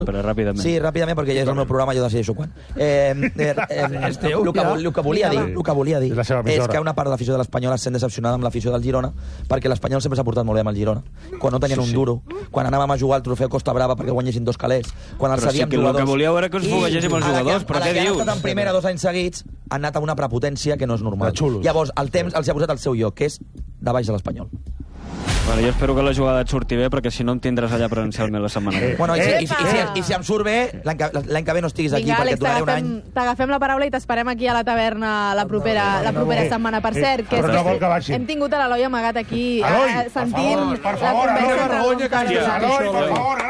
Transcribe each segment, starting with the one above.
Però ràpidament. Sí, ràpidament, perquè ja és el meu programa, jo decideixo quan. El que volia dir és que una part de l'afició de l'Espanyol es sent decepcionada amb l'afició del Girona, perquè l'Espanyol sempre s'ha portat molt bé amb el Girona. Quan no tenien un duro, quan anàvem a jugar al trofeu Costa Brava perquè guanyessin 2 calés, quan els cedíem jugadors... Però sí que el que volíeu era que us foguegéssim els jugadors, però què dius? A la que han estat en primera 2 anys seguits, han anat amb una prepotència que no és normal. Llavors, el temps els ha posat al seu lloc, que és de baix de l'Espanyol. Bueno, jo espero que la jugada et surti bé, perquè si no em tindràs allà presencialment la setmana que ve. Bueno, i si em surt bé, l'any que ve no estiguis aquí, perquè et donaré un any. T'agafem la paraula i t'esperem aquí a la taverna la propera setmana. Per cert, que hem tingut a l'Eloi amagat aquí sentint la conversa. Eloi, per favor,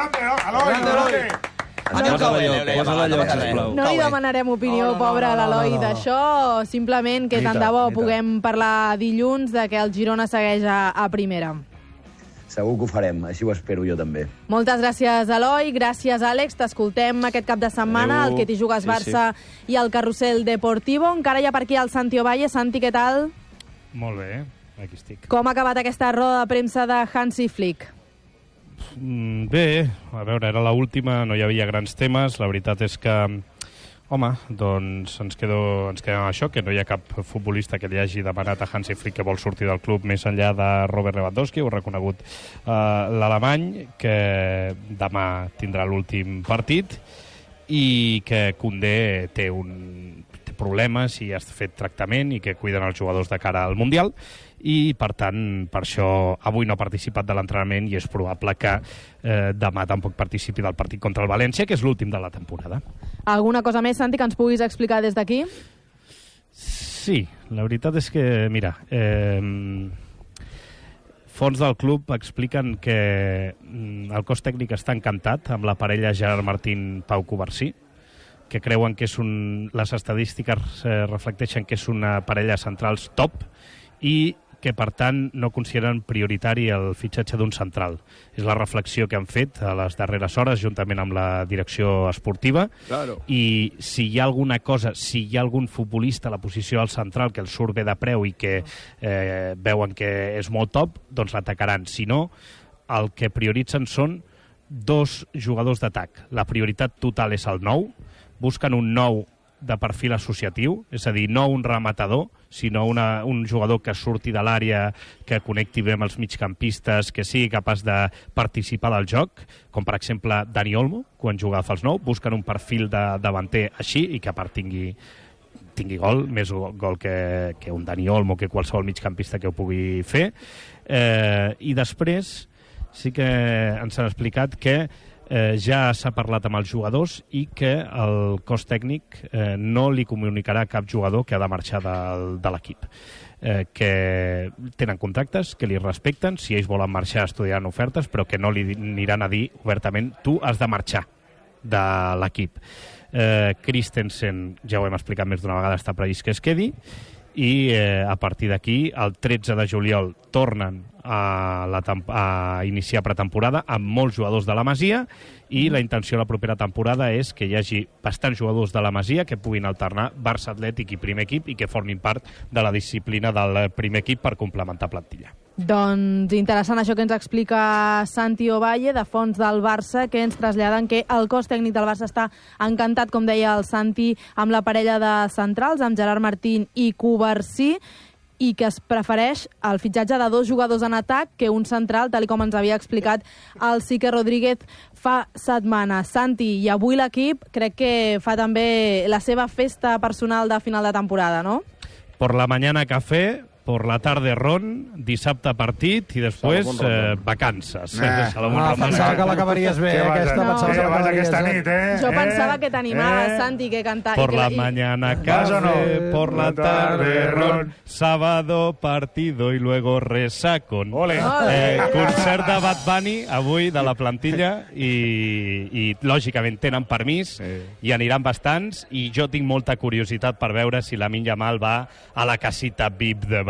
Eloi. No li demanarem opinió, pobre a l'Eloi, d'això. Simplement que tant de bo puguem parlar dilluns de que el Girona segueix a primera. Segur que ho farem, així ho espero jo també. Moltes gràcies, Eloi. Gràcies, Àlex. T'escoltem aquest cap de setmana, el que t'hi jugues Barça i el Carrusel Deportivo. Encara hi ha per aquí el Santi Ovalle. Santi, què tal? Molt bé, aquí estic. Com ha acabat aquesta roda de premsa de Hansi Flick? Bé, a veure, era l'última, no hi havia grans temes. La veritat és que, home, doncs ens queda amb això, que no hi ha cap futbolista que li hagi demanat a Hansi Flick que vol sortir del club més enllà de Robert Lewandowski, ho ha reconegut l'alemany, que demà tindrà l'últim partit i que Koundé té problemes i ha fet tractament i que cuiden els jugadors de cara al Mundial i, per tant, per això avui no ha participat de l'entrenament i és probable que demà tampoc participi del partit contra el València, que és l'últim de la temporada. Alguna cosa més, Santi, que ens puguis explicar des d'aquí? Sí, la veritat és que, mira, fons del club expliquen que el cos tècnic està encantat amb la parella Gerard Martín-Pau Covarsí, que creuen que les estadístiques reflecteixen que és una parella centrals top i que, per tant, no consideren prioritari el fitxatge d'un central. És la reflexió que han fet a les darreres hores, juntament amb la direcció esportiva. Claro. I si hi ha alguna cosa, si hi ha algun futbolista a la posició del central que els surt bé de preu i que veuen que és molt top, doncs l'atacaran. Si no, el que prioritzen són 2 jugadors d'atac. La prioritat total és el 9. Busquen un 9 de perfil associatiu, és a dir, no un rematador, sinó un jugador que surti de l'àrea, que connecti bé amb els migcampistes, que sigui capaç de participar del joc, com per exemple Dani Olmo, quan juga a fals 9, busquen un perfil de davanter així i que a part tingui gol, més gol que un Dani Olmo, que qualsevol migcampista que ho pugui fer. I després sí que ens han explicat que ja s'ha parlat amb els jugadors i que el cos tècnic no li comunicarà a cap jugador que ha de marxar de l'equip. Que tenen contactes, que li respecten, si ells volen marxar estudiaran ofertes, però que no li aniran a dir obertament tu has de marxar de l'equip. Christensen, ja ho hem explicat més d'una vegada, està previst que es quedi i a partir d'aquí, el 13 de juliol, tornen a iniciar pretemporada amb molts jugadors de la Masia i la intenció de la propera temporada és que hi hagi bastants jugadors de la Masia que puguin alternar Barça Atlètic i primer equip i que formin part de la disciplina del primer equip per complementar plantilla. Doncs interessant això que ens explica Santi Ovalle, de fons del Barça, que ens traslladen que el cos tècnic del Barça està encantat, com deia el Santi, amb la parella de centrals, amb Gerard Martín i Covarsí, i que es prefereix el fitxatge de 2 jugadors en atac que un central, tal com ens havia explicat el Sique Rodríguez fa setmanes. Santi, i avui l'equip crec que fa també la seva festa personal de final de temporada, ¿no? Por la mañana café, por la tarde ron, dissabte partit i després vacances. Pensava que l'acabaries bé. Aquesta nit, Jo pensava que t'animaves, Santi, que cantar. Por la mañana café, por la tarde ron, sábado partido y luego resacón. Concert de Bad Bunny avui de la plantilla i lògicament tenen permís i aniran bastants i jo tinc molta curiositat per veure si Lamine Yamal va a la casita VIP de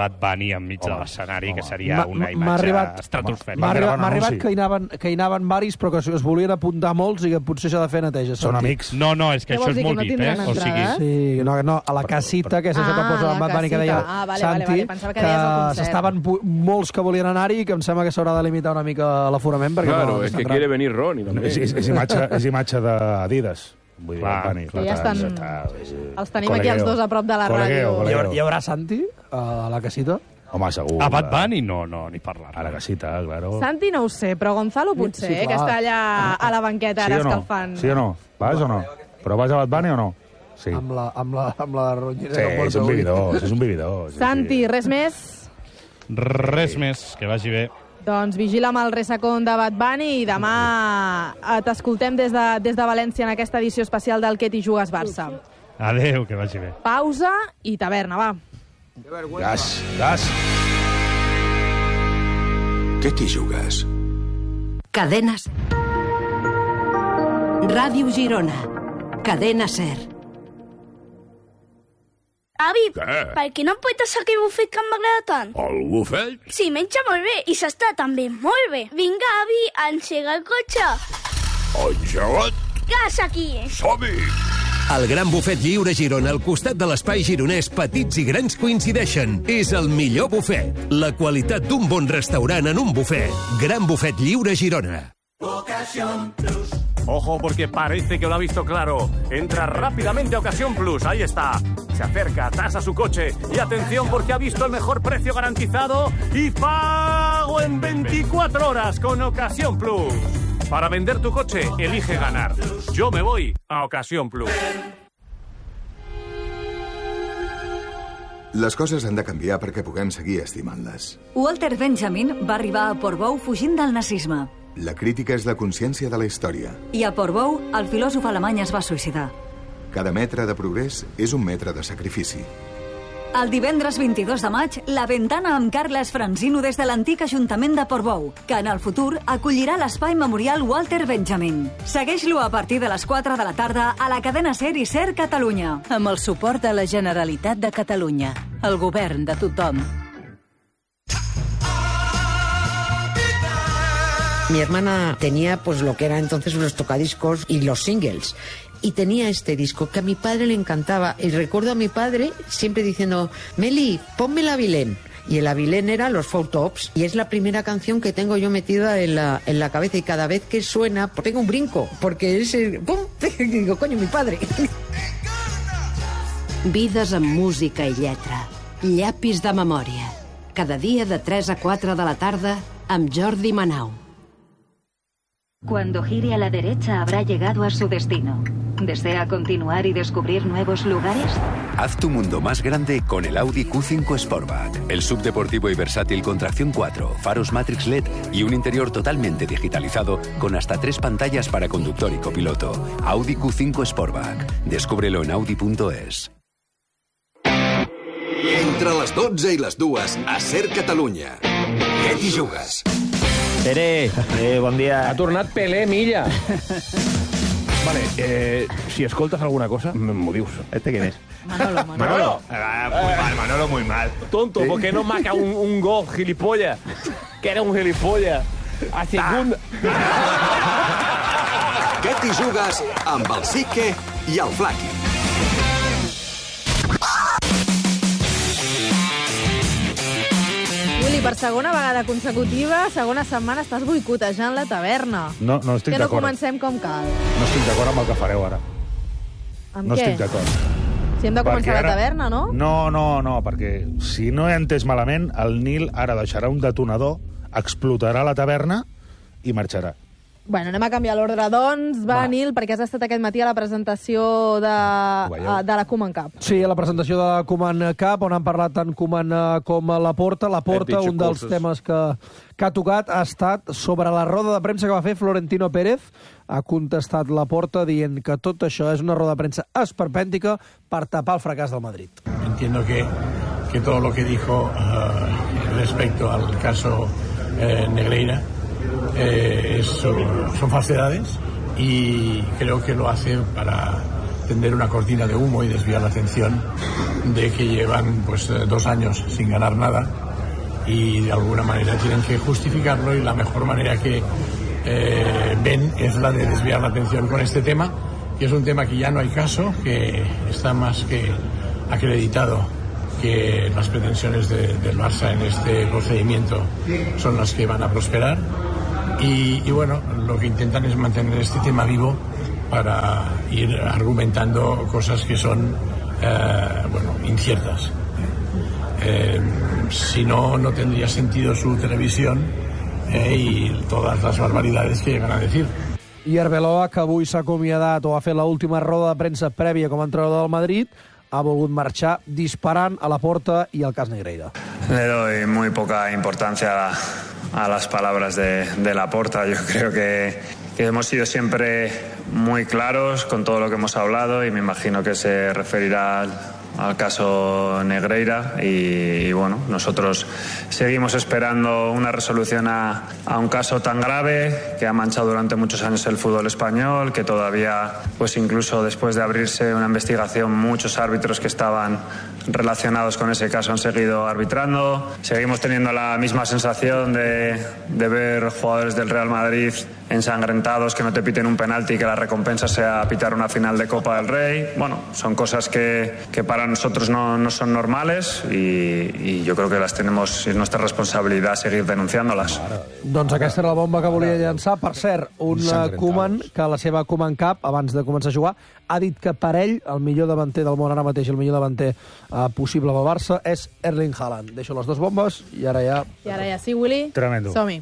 Bad Bunny enmig de l'escenari, que seria una imatge estratosfèrica. M'ha arribat que hi anaven varis, però que es volien apuntar molts i que potser s'ha de fer neteja. Són amics. No, és que això és molt VIP, O sigui... Sí, no, a la casita, que és això que posa el Bad Bunny, que deia Santi, que s'estaven molts que volien anar-hi i que em sembla que s'haurà de limitar una mica l'aforament. Claro, és que quiere venir Ronnie. És imatge d'Adidas. Vull dir, Bunny. Ja estan... Els tenim aquí els dos a prop de la ràdio. Hi haurà Santi a la casita? Home, segur. A Bad Bunny no, ni parlar. A la casita, claro. Santi no ho sé, però Gonzalo potser, que està allà a la banqueta ara escalfant. Sí o no? Vas o no? Però vas a Bad Bunny o no? Sí. Amb la ronyera que porta. Sí, és un vividor. Santi, res més? Res més, que vagi bé. Doncs vigila amb el resacón de Bad Bunny i demà t'escoltem des de València en aquesta edició especial del Què t'hi jugues Barça. Adéu, que vagi bé. Pausa i taverna, va. Gas. Què t'hi jugues? Cadenes. Ràdio Girona. Cadena SER. Avi, per què no em portes aquell bufet que m'agrada tant? El bufet? Sí, menja molt bé i s'està també molt bé. Vinga, avi, engega el cotxe. Engegat? Gas aquí. Som-hi! El Gran Bufet Lliure Girona, al costat de l'espai gironès, petits i grans coincideixen. És el millor bufet. La qualitat d'un bon restaurant en un bufet. Gran Bufet Lliure Girona. Ocasión Plus. Ojo, porque parece que lo ha visto claro. Entra rápidamente a Ocasión Plus, ahí está. Se acerca, tasa su coche. Y atención, porque ha visto el mejor precio garantizado y pago en 24 horas con Ocasión Plus. Para vender tu coche, elige ganar. Yo me voy a Ocasión Plus. Les coses han de canviar perquè puguem seguir estimant-les. Walter Benjamin va arribar a Portbou fugint del nazisme. La crítica és la consciència de la història. I a Portbou, el filòsof alemany es va suïcidar. Cada metre de progrés és un metre de sacrifici. El divendres 22 de maig, La Ventana amb Carles Franzino des de l'antic Ajuntament de Portbou, que en el futur acollirà l'espai memorial Walter Benjamin. Segueix-lo a partir de les 4 de la tarda a la cadena SER i SER Catalunya. Amb el suport de la Generalitat de Catalunya, el govern de tothom. Mi hermana tenía pues lo que era entonces los tocadiscos y los singles. Y tenía este disco que a mi padre le encantaba. Y recuerdo a mi padre siempre diciendo, Meli, ponme el Avilén. Y el Avilén era los Four Tops. Y es la primera canción que tengo yo metida en la cabeza. Y cada vez que suena, pues tengo un brinco. Porque es... ¡pum! Digo, coño, mi padre. Vides amb música i lletra. Llapis de memòria. Cada dia de 3 a 4 de la tarda amb Jordi Manau. Cuando gire a la derecha habrá llegado a su destino. ¿Desea continuar y descubrir nuevos lugares? Haz tu mundo más grande con el Audi Q5 Sportback. El subdeportivo y versátil con tracción 4, faros Matrix LED y un interior totalmente digitalizado con hasta 3 pantallas para conductor y copiloto. Audi Q5 Sportback. Descúbrelo en audi.es. Entre les 12 i les 2 a SER Catalunya. Què t'hi jugues? Pere, bon dia. Ha tornat Pelé Milla. Vale, si escoltes alguna cosa, m'ho dius. ¿Quién es? Manolo. Manolo muy mal. Tonto, ¿por qué no marca un gol, gilipollas? Que era un gilipollas. A segunda... Què t'hi jugues amb el Sique i el Flaqui? Willy, per segona vegada consecutiva, segona setmana, estàs boicotejant la taverna. No estic d'acord. Que no comencem com cal. No estic d'acord amb el que fareu ara. Amb no què? Estic d'acord. Si hem de començar la taverna, no? No, perquè si no he entès malament, el Nil ara deixarà un detonador, explotarà la taverna i marxarà. Bueno, anem a canviar l'ordre, doncs. Va, Nil, perquè has estat aquest matí a la presentació de la Koeman Cup. Sí, a la presentació de la Koeman Cup, on han parlat tant Koeman com Laporta. Laporta, un dels temes que ha tocat ha estat sobre la roda de premsa que va fer Florentino Pérez. Ha contestat Laporta dient que tot això és una roda de premsa esperpèntica per tapar el fracàs del Madrid. Entiendo que todo lo que dijo respecto al caso Negreira son falsedades y creo que lo hace para tender una cortina de humo y desviar la atención de que llevan pues 2 años sin ganar nada y de alguna manera tienen que justificarlo, y la mejor manera que ven es la de desviar la atención con este tema, que es un tema que ya no hay caso, que está más que acreditado que las pretensiones del Barça en este procedimiento son las que van a prosperar, y bueno, lo que intentan es mantener este tema vivo para ir argumentando cosas que son inciertas. Si no, no tendría sentido su televisión y todas las barbaridades que llegan a decir. I Arbeloa, que avui s'ha acomiadat o ha fet l'última roda de premsa prèvia com a entrenador del Madrid, ha volgut marxar disparant a la Porta i al cas Negreira. Le doy muy poca importancia a las palabras de la Porta. Yo creo que hemos sido siempre muy claros con todo lo que hemos hablado, y me imagino que se referirá al caso Negreira, y bueno, nosotros seguimos esperando una resolución a un caso tan grave que ha manchado durante muchos años el fútbol español, que todavía, pues incluso después de abrirse una investigación, muchos árbitros que estaban relacionados con ese caso han seguido arbitrando. Seguimos teniendo la misma sensación de ver jugadores del Real Madrid ensangrentados, que no te piten un penalti y que la recompensa sea pitar una final de Copa del Rey. Bueno, son cosas que para nosotros no son normales, y jo crec que les tenemos, és nostra responsabilitat seguir denunciándolas. Doncs aquesta era la bomba que volia llançar. Per cert, un Koeman, que a la seva Koeman Cup, abans de començar a jugar, ha dit que per ell el millor davanter del món ara mateix, el millor davanter possible del Barça, és Erling Haaland. Deixo les dues bombes i ara ja... I ara ja sí, Willy? Tremendo. Som-hi.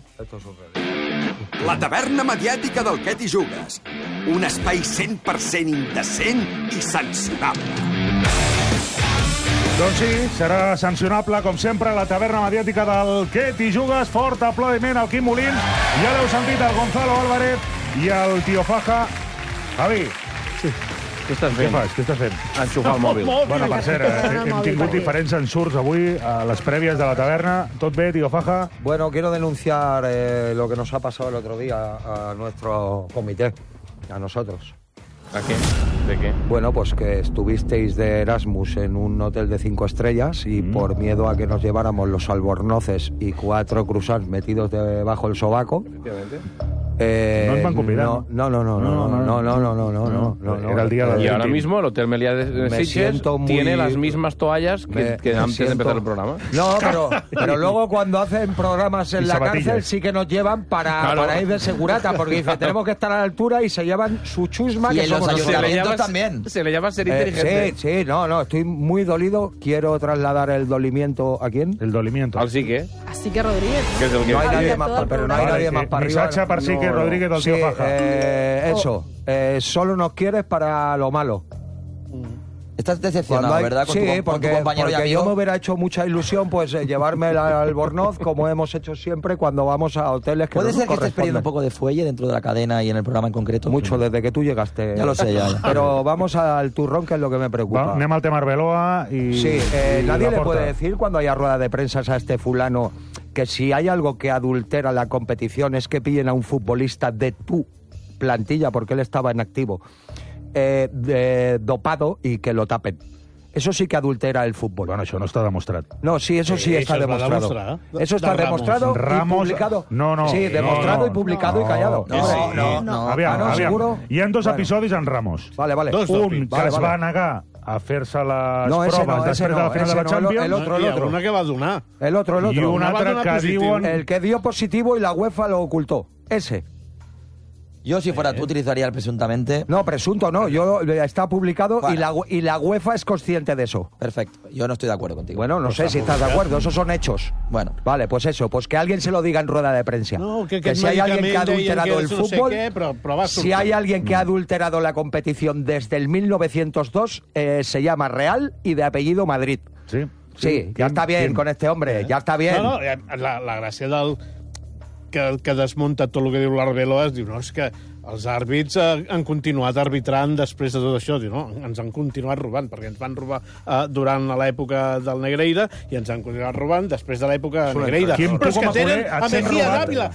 La taverna mediàtica del Què t'hi jugues. Un espai 100% indecent i sancionable. Doncs sí, serà sancionable, com sempre, la taverna mediàtica del Què t'hi jugues. Fort aplaudiment al Quim Molins. Ja l'heu sentit, el Gonzalo Álvarez i el Tio Faja. Javi. Sí. Què estàs fent? Què estàs fent? Enxufar el mòbil. Bueno, per cert, hem tingut diferents ensurts avui a les prèvies de la taverna. Tot bé, Tio Faja? Bueno, quiero denunciar lo que nos ha pasado el otro día a nuestro comité, a nosotros. ¿A qué? ¿De qué? Bueno, pues que estuvisteis de Erasmus en un hotel de 5 estrellas y por miedo a que nos lleváramos los albornoces y 4 croissants metidos debajo del sobaco. Efectivamente. No nos van a convidar. No. Era el día de y ahora mismo el Hotel Meliá de Sitges tiene las mismas toallas que antes de empezar el programa. No, pero luego cuando hacen programas en la cárcel sí que nos llevan para ir de segurata, porque dice, tenemos que estar a la altura, y se llevan su chusma, que somos nosotros. También. Se le llama ser inteligente. Sí, no, estoy muy dolido. Quiero trasladar el dolimiento. ¿A quién? El dolimiento. Al Sique. Así que Rodríguez. No hay nadie más, pero no hay nadie más para arriba. Sacha para Sique, Rodríguez del Tío Faja. Eso. Solo nos quieres para lo malo. Estás decepcionado, ¿verdad? Con sí, con tu compañero y amigo. Yo me hubiera hecho mucha ilusión pues llevarme el albornoz, como hemos hecho siempre cuando vamos a hoteles que ¿Puede nos ser que estés corresponden. perdiendo un poco de fuelle dentro de la cadena y en el programa en concreto? Mucho, desde que tú llegaste. Ya lo sé, ya. Pero vamos al turrón, que es lo que me preocupa. Anem al tema Arbeloa y... Sí, y nadie la le puede decir cuando haya rueda de prensa a este fulano que si hay algo que adultera la competición es que pillen a un futbolista de tu plantilla, porque él estaba en activo, dopado, y que lo tapen. Eso sí que adultera el fútbol. Bueno, això no està demostrat. No, sí, eso sí está demostrado. Eso está demostrado y publicado. No. Sí, demostrado y publicado y callado. No. Aviam. Hi ha dos episodis en Ramos. Vale. Un que es va negar a fer-se les proves després de la final de la Champions. El otro. Una que va donar. El otro. Y un altre que diuen... El que dio positivo y la UEFA lo ocultó. Ese. Yo, si fuera tú, utilizaría el presuntamente. No, presunto no. Está publicado, bueno. y la UEFA es consciente de eso. Perfecto. Yo no estoy de acuerdo contigo. Bueno, no sé si estás de acuerdo. Esos son hechos. Bueno. Vale, pues eso. Pues que alguien se lo diga en rueda de prensa. No, que si hay alguien que ha adulterado el fútbol... Si hay alguien que ha adulterado la competición desde el 1902, se llama Real y de apellido Madrid. Sí, ya está bien con este hombre. Ya está bien. No, la gràcia del... que desmunta tot el que diu l'Arbeloa, es diu, no, és que els àrbits han continuat arbitrant després de tot això. Diu, no, ens han continuat robant, perquè ens van robar durant l'època del Negreira i ens han continuat robant després de l'època Negreira. Però és que tenen a Mejía d'Àvila.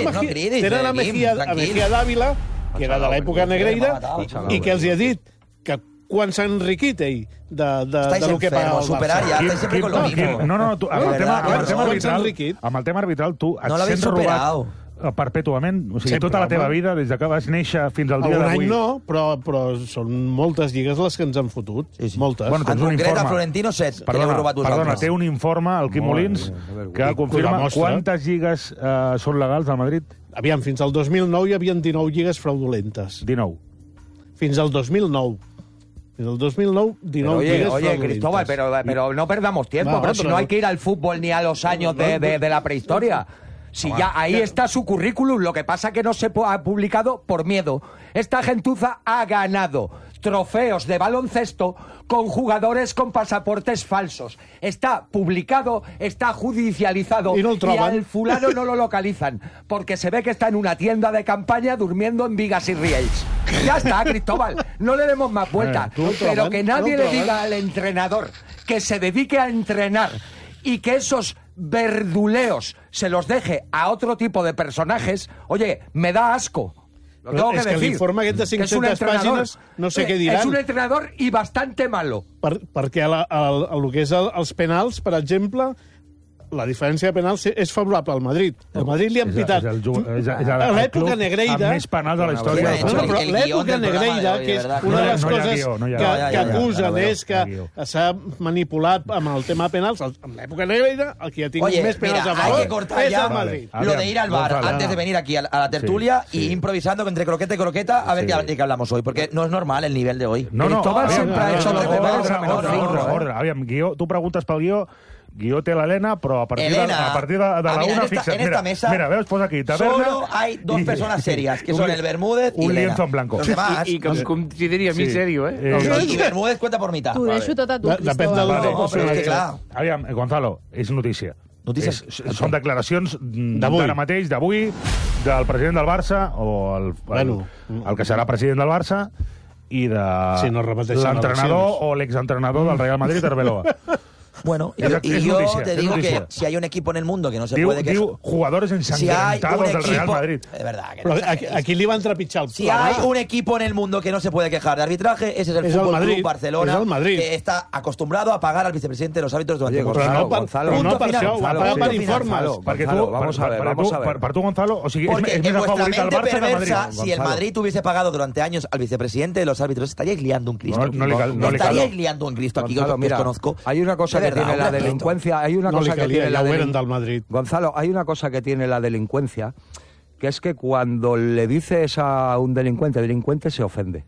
Tenen a Mejía d'Àvila, que era de l'època Negreira, i que els hi ha dit que quan s'ha enriquit ell de lo que paga el superar Barça. ja, sempre con lo mismo. Amb el tema arbitral, tu et sents robat perpètuament, o sigui, tota la teva vida, des que vas néixer fins al dia d'avui. Un any no, però són moltes lligues les que ens han fotut. Moltes. En concret, a Florentino 7, que l'heu robat vosaltres. Perdona, té un informe, el Quim Molins, que confirma quantes lligues són legals al Madrid. Aviam, fins al 2009 hi havia 19 lligues fraudulentes. 19. Fins al 2009. En el 2009, 19 días. Oye, Cristóbal, pero no perdamos tiempo, pero si no hay que ir al fútbol ni a los años de la prehistoria. Si ya ahí está su currículum, lo que pasa que no se ha publicado por miedo. Esta gentuza ha ganado trofeos de baloncesto con jugadores con pasaportes falsos. Está publicado, está judicializado y al fulano no lo localizan porque se ve que está en una tienda de campaña durmiendo en vigas y rieles. Ya está, Cristóbal, no le demos más vueltas. Pero que nadie le diga al entrenador que se dedique a entrenar y que esos verduleos se los deje a otro tipo de personajes, oye, me da asco. Lo tengo que decir. Que l'informe aquest de 500 pàgines no sé què diran. És un entrenador i bastante malo. Perquè el que és els penals, per exemple, la diferència de penals és favorable al Madrid. El Madrid li han pitat. A l'època Negreira... Amb més penals de la història. Però l'època Negreira, que és una de les coses que acusen, és que s'ha manipulat amb el tema penals. En l'època Negreira, el que ha tingut més penals a favor és el Madrid. Lo de ir al bar antes de venir aquí a la tertulia y improvisando entre croqueta y croqueta a ver de qué hablamos hoy, porque no es normal el nivel de hoy. Cristóbal siempre ha hecho los deberes a menor ritmo. Aviam, tu preguntes pel guió, Guió té l'Helena, però a partir de la una fixa't. En esta mesa mira, veus, posa aquí, taberna... Solo hay dos personas serias, que son el Bermúdez y un Helena. lienzo en blanco. Los demás... I que us consideri a mi serio, Y Bermúdez cuenta por mitad. T'ho deixo tot a tu, Cristóbal. No, però és que clar... Aviam, Gonzalo, és notícia. Notícies. Són declaracions d'ara mateix, d'avui, del president del Barça, o el que serà president del Barça, i de l'entrenador o l'exentrenador del Real Madrid, Arbeloa. Bueno, y yo te digo que si hay un equipo en el mundo que no se puede quejar... Diu jugadores ensangrentados del Real Madrid. Es verdad. Pero aquí li van trepitjar el Si hay un equipo en el mundo que no se puede quejar de arbitraje, ese es el Fútbol Club Barcelona, que está acostumbrado a pagar al vicepresidente de los árbitros durante Gonzalo, no per això, ho ha pagat per informes. Perquè tu, per tu, Gonzalo, o sigui, és més afavorit al Barça que al Madrid. Si el Madrid hubiese pagado durante años al vicepresidente de los árbitros, estaríais liando un Cristo. Estaríais liando un Cristo aquí, que os conozco. Hay una cosa que tiene la delincuencia, hay una cosa que tiene la delincuencia. Gonzalo, hay una cosa que tiene la delincuencia, que es que cuando le dices a un delincuente se ofende.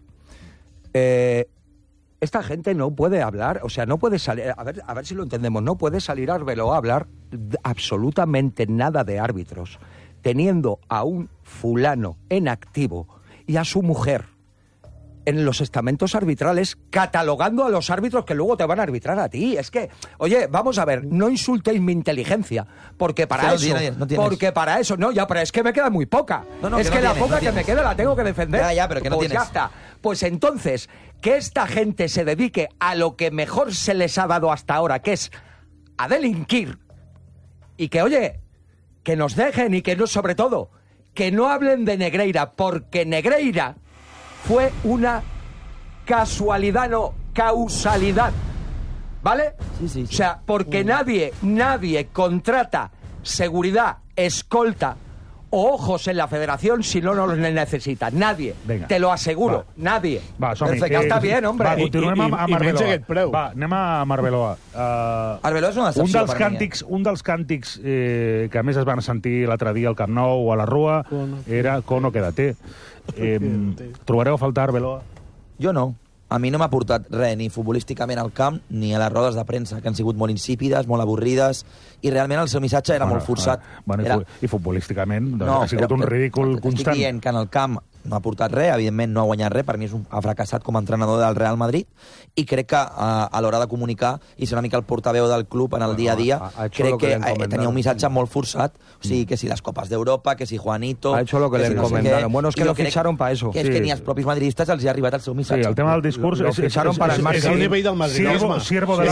Esta gente no puede hablar, o sea, no puede salir, a ver si lo entendemos, no puede salir Arbeloa a hablar absolutamente nada de árbitros, teniendo a un fulano en activo y a su mujer en los estamentos arbitrales, catalogando a los árbitros que luego te van a arbitrar a ti. Es que, oye, vamos a ver, no insultéis mi inteligencia, porque para eso, no, ya, pero es que me queda muy poca. Es que la poca que me queda la tengo que defender. Ya, pero que no tienes. Ya está. Pues entonces, que esta gente se dedique a lo que mejor se les ha dado hasta ahora, que es a delinquir, y que, oye, que nos dejen y que no, sobre todo, que no hablen de Negreira, porque Negreira fue una casualidad, no, causalidad, ¿vale? Sí. O sea, porque nadie contrata seguridad, escolta o ojos en la federación si no los necesita. Nadie. Venga. Te lo aseguro. Nadie. Va, perfecte, està bien, hombre. Va, continuem amb Arbeloa. Va, anem a Arbeloa. Arbeloa és una excepció per mi. Un dels càntics que a més es van sentir l'altre dia al Camp Nou o a la Rua era Cono, quédate. Trobareu a faltar Arbeloa? Jo no. A mi no m'ha portat res, ni futbolísticament al camp, ni a les rodes de premsa, que han sigut molt insípides, molt avorrides, i realment el seu missatge era molt forçat. I futbolísticament ha sigut un ridícul constant. Estic dient que en el camp no ha portat res, evidentment no ha guanyat res, per mi ha fracassat com a entrenador del Real Madrid, i crec que a l'hora de comunicar i ser una mica el portaveu del club en el dia a dia, crec que tenia un missatge molt forçat, o sigui, que si les Copes d'Europa, que si Juanito... Ha hecho lo que le encomendaron. Bueno, es que lo ficharon para eso. Que és que ni als propis madridistes els ha arribat el seu missatge. Sí, el tema del discurs... Lo ficharon para el marketing. Es el nivell del madridisme. Siervo de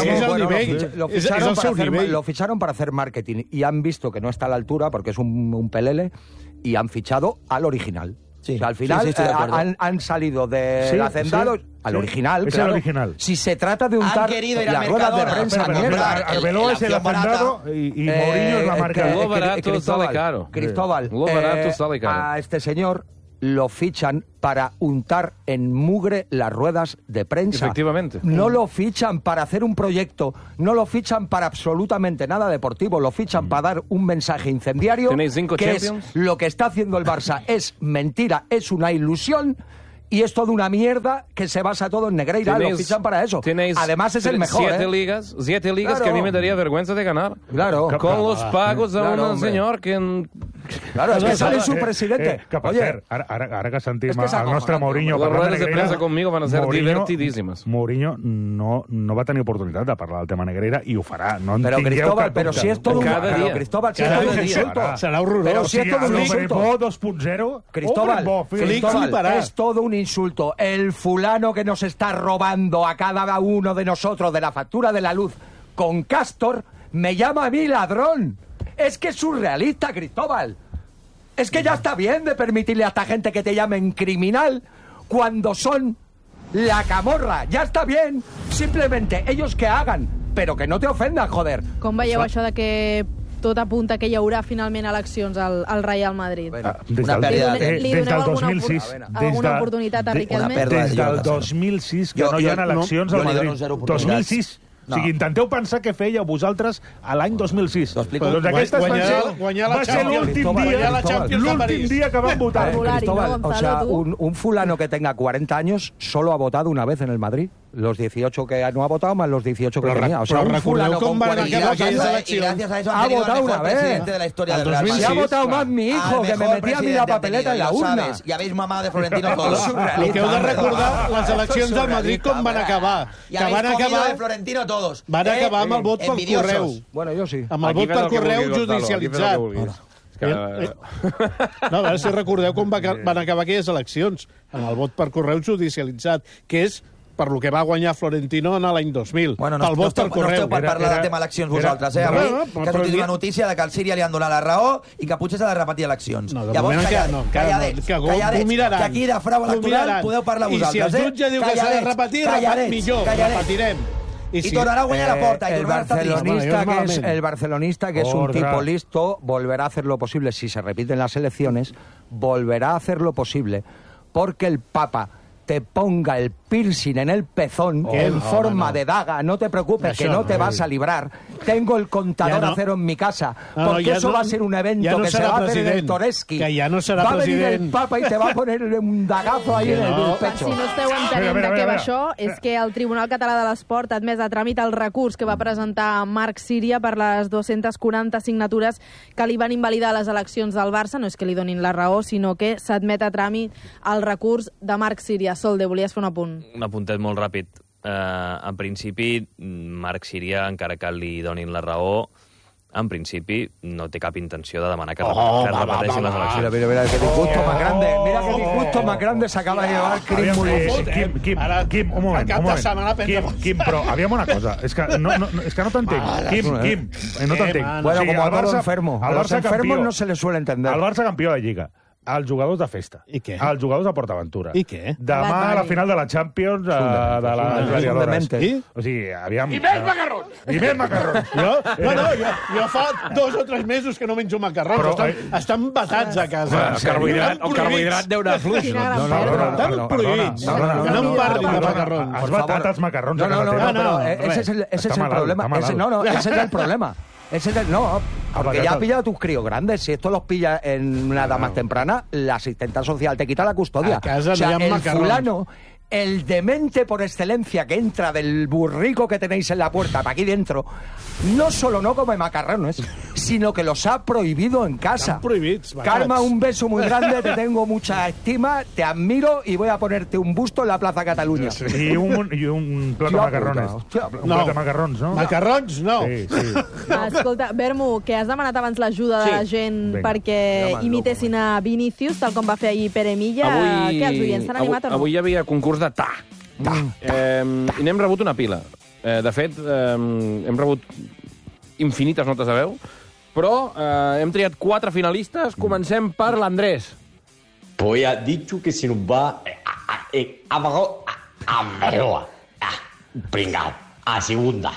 Lo ficharon para hacer marketing y han visto que no está a la altura porque es un pelele y han fichado al original. Sí. O sea, al final han salido del hacendado al original, es claro. el original. Si se trata de untar las ruedas de prensa, Arbeloa es el hacendado y Mourinho es la marca. Lo barato sale caro. Cristóbal, a este señor lo fichan para untar en mugre las ruedas de prensa. Efectivamente. No lo fichan para hacer un proyecto, no lo fichan para absolutamente nada deportivo, lo fichan para dar un mensaje incendiario, que es lo que está haciendo el Barça. Es mentira, es una ilusión, y es toda una mierda que se basa todo en Negreira, lo fichan para eso. Además es el mejor, 7 ligas claro. Que a mí me daría vergüenza de ganar. Claro. Con los pagos a un señor que... Claro, es que sale su presidente. Oye, ara que sentim el nostre Mourinho les parlant rodes de premsa conmigo van a ser divertidíssimes. Mourinho no va tenir oportunitat de parlar del tema Negreira i ho farà. No pero Cristóbal, pero si es todo un insulto. Serà horrorós. Pero si es todo un insulto. 2.0. Cristóbal, es todo un insulto. El fulano que nos está robando a cada uno de nosotros de la factura de la luz con Castor me llama a mí ladrón. Es que es surrealista, Cristóbal. Es que ya está bien de permitirle a esta gente que te llamen criminal cuando son la camorra. Ya está bien. Simplemente ellos que hagan, pero que no te ofendan, joder. Com veieu això de que tot apunta que hi haurà finalment eleccions al Real Madrid? Des del 2006. Alguna oportunitat a Riquelme? Des del 2006 que no hi ha eleccions al Madrid. 2006. O sigui, intenteu pensar què fèieu vosaltres a l'any 2006. Doncs aquesta va ser l'últim dia que van votar. Cristóbal, o sea, un fulano que tenga 40 años solo ha votado una vez en el Madrid. Los 18 que no ha votado más los 18 que tenía. O sea, un fulano con 40 años y gracias a eso ha votado una vez. Presidente de la historia del Real Madrid. Se ha votado más mi hijo, que me metía a mí la papeleta en la urna. Y habéis mamado de Florentino todos. Lo que heu de recordar, les eleccions del Madrid com van acabar. Que van acabar de Florentino todos. Van acabar amb el vot pel correu. Bueno, jo sí. Amb el vot per correu judicialitzat. No, a veure si recordeu com van acabar aquelles eleccions, amb el vot per correu judicialitzat, que és per lo que va guanyar Florentino en l'any 2000. Bueno, no esteu per parlar de tema eleccions vosaltres, eh? Avui que ha sortit una notícia de que al Síria li han donat la raó i que potser s'ha de repetir eleccions. Llavors, calladets, que aquí de frau electoral podeu parlar vosaltres, eh? I si el jutge diu que s'ha de repetir, millor, repetirem. Y tornará a guanyar la porta. El barcelonista, que es un tipo listo, volverá a hacer lo posible, si se repiten las elecciones, volverá a hacer lo posible, porque el Papa te ponga el piercing en el pezón en forma de daga. No te preocupes, que no te vas a librar. Tengo el contador a cero en mi casa, porque eso va a ser un evento que se va a hacer en el Toreski. Que ya no serà va a venir president. el Papa y te va a poner un dagazo ahí en el pecho. Si no esteu entenent de què va això, és que el Tribunal Català de l'Esport ha admès a tràmit el recurs que va presentar Marc Síria per les 240 signatures que li van invalidar les eleccions del Barça. No és que li donin la raó, sinó que s'admet a tràmit el recurs de Marc Síria. Solde, volies fer un apunt? Un apuntet molt ràpid. En principi, Marc Síria, encara que li donin la raó, en principi no té cap intenció de demanar que repeteixin les eleccions. Mira, que disgusto más grande. Mira que disgusto más grande se acaba de llevar Cris Molins. Quim, un moment. Quim, però aviam una cosa. És que no t'entenc. Quim, no t'entenc. Bueno, como a todo enfermo. A los enfermos no se les suele entender. El Barça campió de Lliga. Els jugadors de festa. I què? Els jugadors de PortAventura. I què? Demà a la final de la Champions de les gladiadores. O sigui, aviam... I més macarrons! I més macarrons! Jo fa 2 o 3 mesos que no menjo macarrons. Estan batats a casa. El carbohidrat deu anar fluix. Estan prohibits. No em parlin de macarrons. Has batat els macarrons a casa teva. No, ese es el problema. Ese es el problema. Porque ya ha pillado a tus críos grandes. Si esto los pilla en una edad más temprana, la asistenta social te quita la custodia. O sea, el fulano, el demente por excelencia que entra del burrico que tenéis en la puerta para aquí dentro, no solo no come macarrones, sino que los ha prohibido en casa. Están prohibidos. Karma, un beso muy grande, te tengo mucha estima, te admiro y voy a ponerte un busto en la Plaza Cataluña. Y un plato de macarrones. Un plato de macarrons, no? Macarrons, no. Sí. Escolta, Bermu, que has demanat abans l'ajuda de la gent perquè imitessin a Vinícius, tal com va fer ahir Pere Milla. Què, els oients s'han animat o no? Avui hi havia concurs de ta. I n'hem rebut una pila. De fet, hem rebut infinites notes de veu, però hem triat 4 finalistes. Comencem per l'Andrés. Pues ha dicho que se nos va a Meroa. Pringao. A segunda.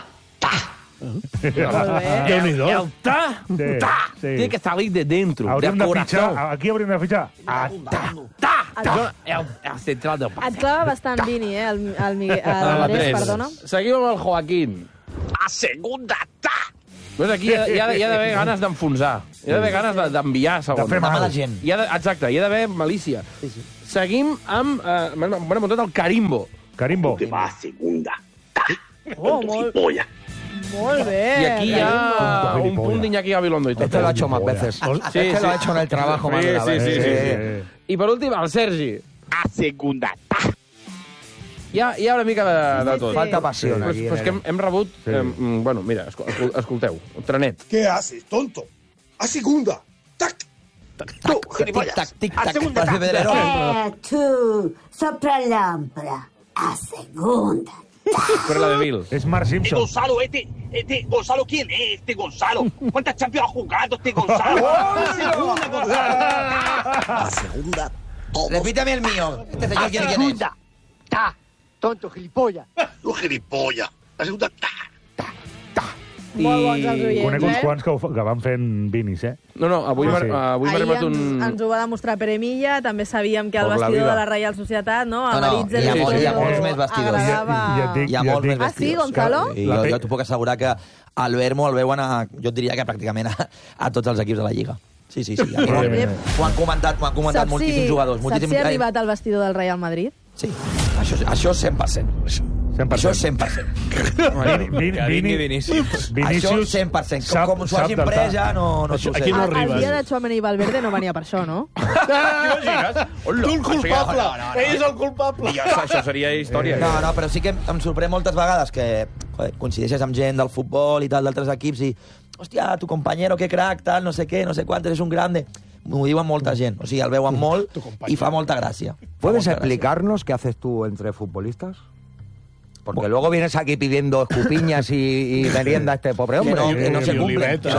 El ta. Tiene que salir de dentro. Aquí hauríem de fitxar. El central del Et clava bastant, Vini, el Andrés, perdona. Seguim amb el Joaquín. A segunda. Doncs aquí hi ha d'haver ganes d'enfonsar. Hi ha d'haver ganes d'enviar, segons. De fer mal a la gent. Exacte, hi ha d'haver malícia. Seguim amb... M'han apuntat el Carimbo. Carimbo. Que va a segunda. Molt bé. Y aquí ya un punto de Iñaki Gabilondo. Este lo ha hecho más veces. Este lo ha hecho en el trabajo más de la vez. Sí. I per últim, el Sergi. A segunda. Hi ha una mica de tot. Falta passió aquí. Pues que hem rebut... Bueno, mira, escolteu. Trenet. ¿Qué haces, tonto? A segunda. ¡Tac! Tú, gilipollas. A segunda. Tú, sopra lámpara. A segunda. Corre de Bill. Es Mark Simpson. Gonzalo, Gonzalo, ¿quién es este Gonzalo? ¿Cuántas Champions ha jugado este Gonzalo? A segunda, Gonzalo. A segunda. Repítame el mío. Este señor quién es. Segunda. Ta. Tonto, gilipollas. Tu gilipollas. La segunda. Ta. Molt bons els oients, Conec uns quants que van fent vinis, No, avui m'ha arribat un... Ens ho va demostrar Pere Milla, també sabíem que el vestidor de la Reial Societat, no? Hi ha molts més vestidors. Hi ha molts més vestidors. Ah, sí, Gonzalo? Jo t'ho puc assegurar que al Vermo el veuen, jo et diria que pràcticament a tots els equips de la Lliga. Sí. Ho han comentat moltíssims jugadors. Saps si ha arribat al vestidor del Real Madrid? Sí, això 100%. Això 100%. Vinícius. Això 100%. Com s'ho hagin pres ja no sucede. Aquí no arriba. El dia de Tchouaméni i Valverde no venia per això, no? Tu el culpable. Ell és el culpable. Això seria història. No, però sí que em sorprèn moltes vegades que coincideixes amb gent del futbol i tal, d'altres equips, i hòstia, tu compañero, que crack, tal, no sé què, no sé quantes, és un grande. M'ho diuen molta gent. O sigui, el veuen molt i fa molta gràcia. ¿Puedes explicarnos qué haces tú entre futbolistas? Porque luego vienes aquí pidiendo escupiñas y merienda a este pobre hombre. Que no se cumple. El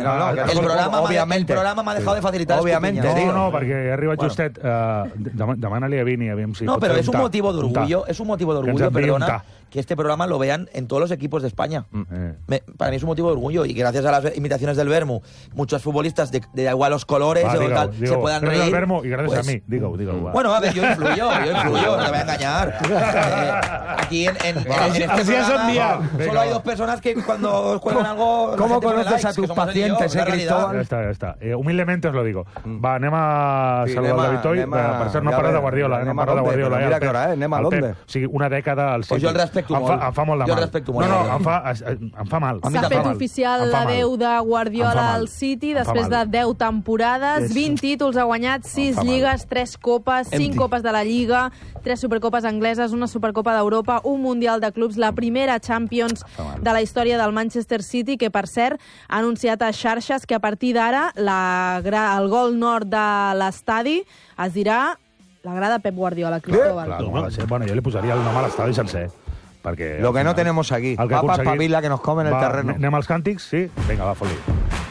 programa m'ha dejado de facilitar obviamente, escupiñas. No, perquè he arribat justet. Demana-li a Vini, aviam si... No, pero es un motivo de orgullo, perdona, que este programa lo vean en todos los equipos de España. Para mí es un motivo de orgullo y gracias a las imitaciones del Vermo, muchos futbolistas de igual los colores se puedan reír. Del Vermo y gracias a mí, digo. Bueno, a ver, yo influyo, no te voy a engañar. Aquí en este programa solo hay dos personas que cuando cuelgan algo... ¿Cómo conoces a tus pacientes, Cristóbal? Ya está. Humildemente os lo digo. Va, anem a saludar el David Toy. Per cert, no parla de Guardiola. No parla de Guardiola. Mira que hora, anem a l'onde. O sigui, una dècada al City. Pues jo el respecto molt. Em fa molt de mal. Jo el respecto molt. No, em fa mal. S'ha fet oficial l'adeu de Guardiola al City després de 10 temporades, 20 títols ha guanyat, 6 lligues, 3 copes, 5 copes de la Lliga, 3 supercopes angleses, una supercopa d'Europa, un Mundial de Clubs, la primera Champions de la història del Manchester City, que, per cert, ha anunciat a xarxes que a partir d'ara el gol nord de l'estadi es dirà la grada Pep Guardiola, Cristóbal. Bueno, jo li posaria el nom a l'estadi sencer. Perquè, lo que no tenemos aquí. Papas, pavila, que nos comen el terreno. Anem als càntics? Sí? Vinga, va, foli.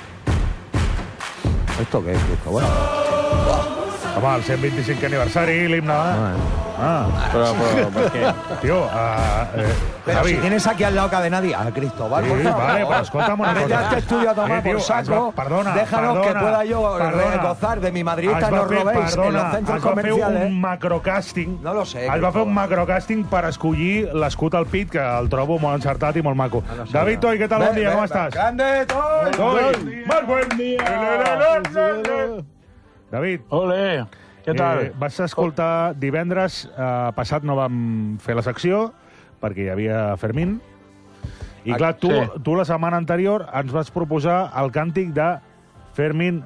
¿Esto qué es, Cristóbal? Home, el 125 aniversari, l'himne... Però per què? Tio, pero si tienes aquí al lado cadena Dial, Cristóbal, sí, vale, pero escúchame una cosa. Vete a este estudio a tomar por saco. Déjanos que pueda yo gozar de mi madridista, no robéis en los centros comerciales. Es va fer un macrocàsting. No lo sé. Es va fer un macrocàsting per escollir l'escut al pit, que el trobo molt encertat i molt maco. David Toy, què tal? Bon dia, com estàs? Grande, Toy! Molt buen dia! David. Ole, què tal? Vas escoltar divendres passat, no vam fer la secció perquè hi havia Fermín i clar, tu la setmana anterior ens vas proposar el càntic de Fermín.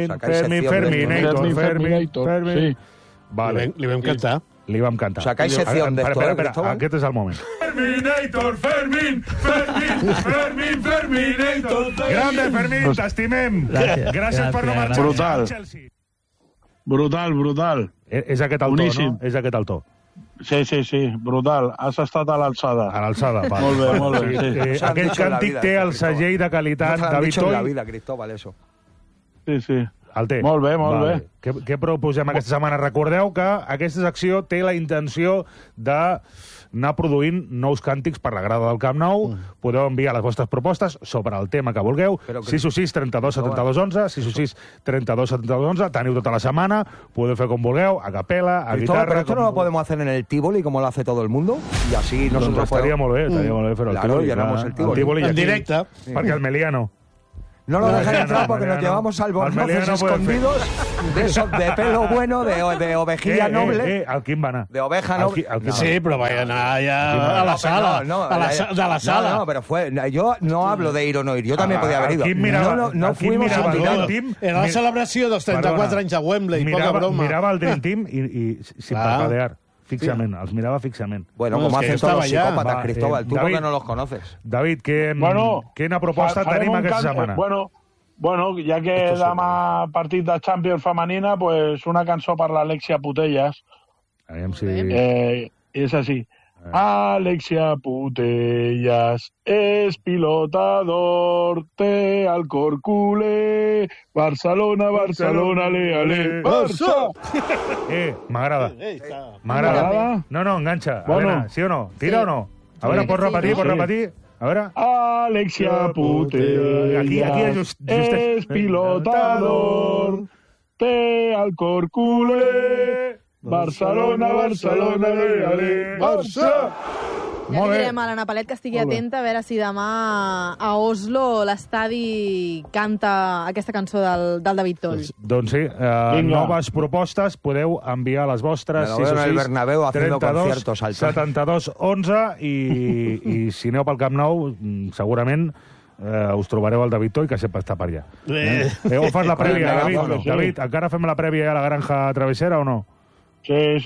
Vale. Li vam cantar. Li vam cantar. Sacáis sección de esto, Espera, aquest és el moment. Ferminator. Grande, Fermín, t'estimem. Gràcies per no marxar. Brutal. És aquest el to, no? És aquest el to. Sí, brutal. Has estat a l'alçada. A l'alçada, va. Molt bé. Aquell càntic té el segell de qualitat David Toy. No te lo han dicho en la vida, Cristóbal, eso. Sí. El té. Molt bé, molt bé. Què proposem aquesta setmana? Recordeu que aquesta secció té la intenció d'anar produint nous càntics per la grada del Camp Nou. Podeu enviar les vostres propostes sobre el tema que vulgueu. 616 32 72 11, 616 32 72 11. Teniu tota la setmana, podeu fer com vulgueu, a capela, a guitarra... Pero esto no lo podemos hacer en el Tívoli, como lo hace todo el mundo, y así nosotros estaria molt bé fer el Tívoli. Llenamos el Tívoli. En directe. Perquè el Meliano... No lo dejan entrar porque nos llevamos albornoces escondidos de esos de pelo bueno, de ovejilla noble. Al Quim va anar. De oveja noble. Sí, però va anar ja a la sala. De la sala. No, pero fue... Yo no hablo de ir o no ir. Yo también podía haber ido. No fuimos invitados. Era la celebració dels 34 anys a Wembley. Poca broma. Mirava el Dream Team i sin parpadear. Fixament, els mirava fixament. Bueno, como hacen todos los psicópatas, Cristóbal. Tú porque no los conoces. David, quina proposta tenim aquesta setmana? Bueno, ja que demà partit de Champions femenina, pues una cançó per l'Alexia Putellas. Aviam si... És així. Alexia Putellas es pilotador, té el cor culer, Barcelona, ale, Barça! M'agrada. M'agrada? No, enganxa. A veure, sí o no? Tira o no? A veure, pots repetir? A veure... Alexia Putellas es pilotador, té el cor culer, Barcelona, ale, Barça! Ja li direm a l'Anna Palet que estigui atenta a veure si demà a Oslo l'estadi canta aquesta cançó del David Toll. Doncs sí, noves propostes, podeu enviar les vostres 616 32 72 11 i si aneu pel Camp Nou segurament us trobareu el David Toll, que sempre està per allà. On fas la prèvia, David? David, encara fem la prèvia a la Granja Travessera o no? Sí.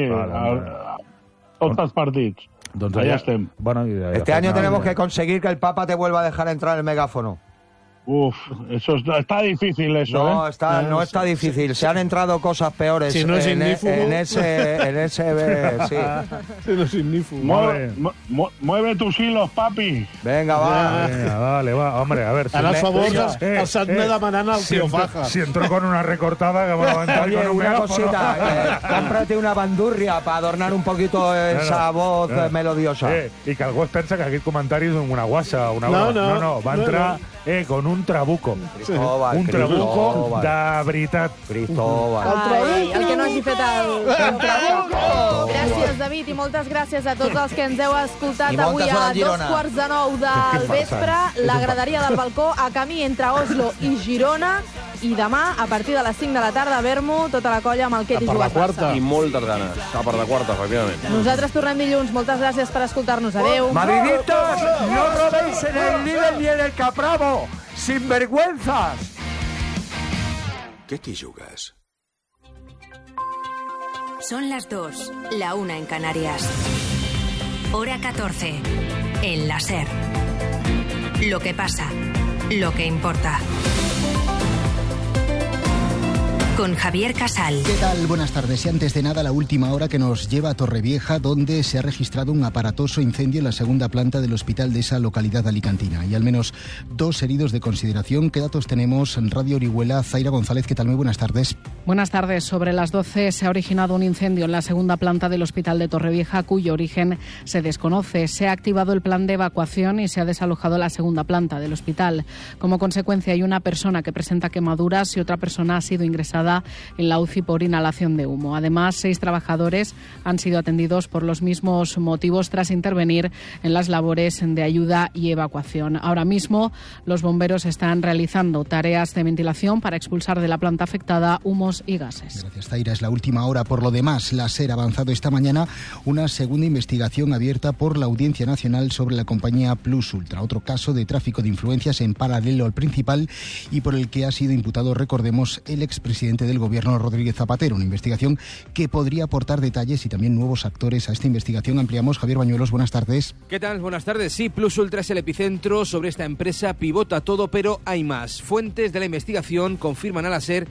Tots els partits. Doncs allà estem. Bueno, este año tenemos que conseguir que el Papa te vuelva a dejar entrar el megáfono. Uf, eso está difícil eso, no, no está difícil. Se han entrado cosas peores si no es en ese sí. Si no es ignífugo. Mueve tus hilos, papi. Venga, va. Vale, va. Hombre, a ver. Ara els favors els han de demanar al tío Faja. Si entró con una recortada que me lo va Oye, una cosita. Cómprate una bandurria para adornar un poquito esa voz melodiosa. I que algú es pensa que aquest comentari és una guassa, una broma. No, va entrar con un trabuco. Un trabuco de veritat. Cristóbal. El que no hagi fet el trabuco. Gràcies, David, i moltes gràcies a tots els que ens heu escoltat avui a 2:45 del vespre. La graderia del balcó a camí entre Oslo i Girona. I demà, a partir de les 5 de la tarda, a Vermo, tota la colla amb el Ketty Jugat Barça. I moltes ganes. A per la quarta, efectivament. Nosaltres tornem dilluns. Moltes gràcies per escoltar-nos. Adéu. Madriditos, no robéis en el Lidl ni en el Capravo. ¡Sinvergüenzas! Ketty Jugas. Son las 2, la 1 en Canarias. Hora 14, en la SER. Lo que pasa, lo que importa. Con Javier Casal. ¿Qué tal? Buenas tardes. Y antes de nada, la última hora que nos lleva a Torrevieja, donde se ha registrado un aparatoso incendio en la segunda planta del hospital de esa localidad alicantina. Y al menos 2 heridos de consideración. ¿Qué datos tenemos en Radio Orihuela? Zaira González, ¿qué tal? Muy buenas tardes. Buenas tardes. Sobre las 12 se ha originado un incendio en la segunda planta del hospital de Torrevieja, cuyo origen se desconoce. Se ha activado el plan de evacuación y se ha desalojado la segunda planta del hospital. Como consecuencia, hay una persona que presenta quemaduras y otra persona ha sido ingresada en la UCI por inhalación de humo. Además, 6 trabajadores han sido atendidos por los mismos motivos tras intervenir en las labores de ayuda y evacuación. Ahora mismo, los bomberos están realizando tareas de ventilación para expulsar de la planta afectada humos y gases. Gracias, Zaira. Es la última hora. Por lo demás, la SER ha avanzado esta mañana una segunda investigación abierta por la Audiencia Nacional sobre la compañía Plus Ultra. Otro caso de tráfico de influencias en paralelo al principal y por el que ha sido imputado, recordemos, el expresidente del Gobierno, Rodríguez Zapatero. Una investigación que podría aportar detalles y también nuevos actores a esta investigación. Ampliamos. Javier Bañuelos, buenas tardes. ¿Qué tal? Buenas tardes. Sí, Plus Ultra es el epicentro. Sobre esta empresa pivota todo, pero hay más. Fuentes de la investigación confirman a la SER que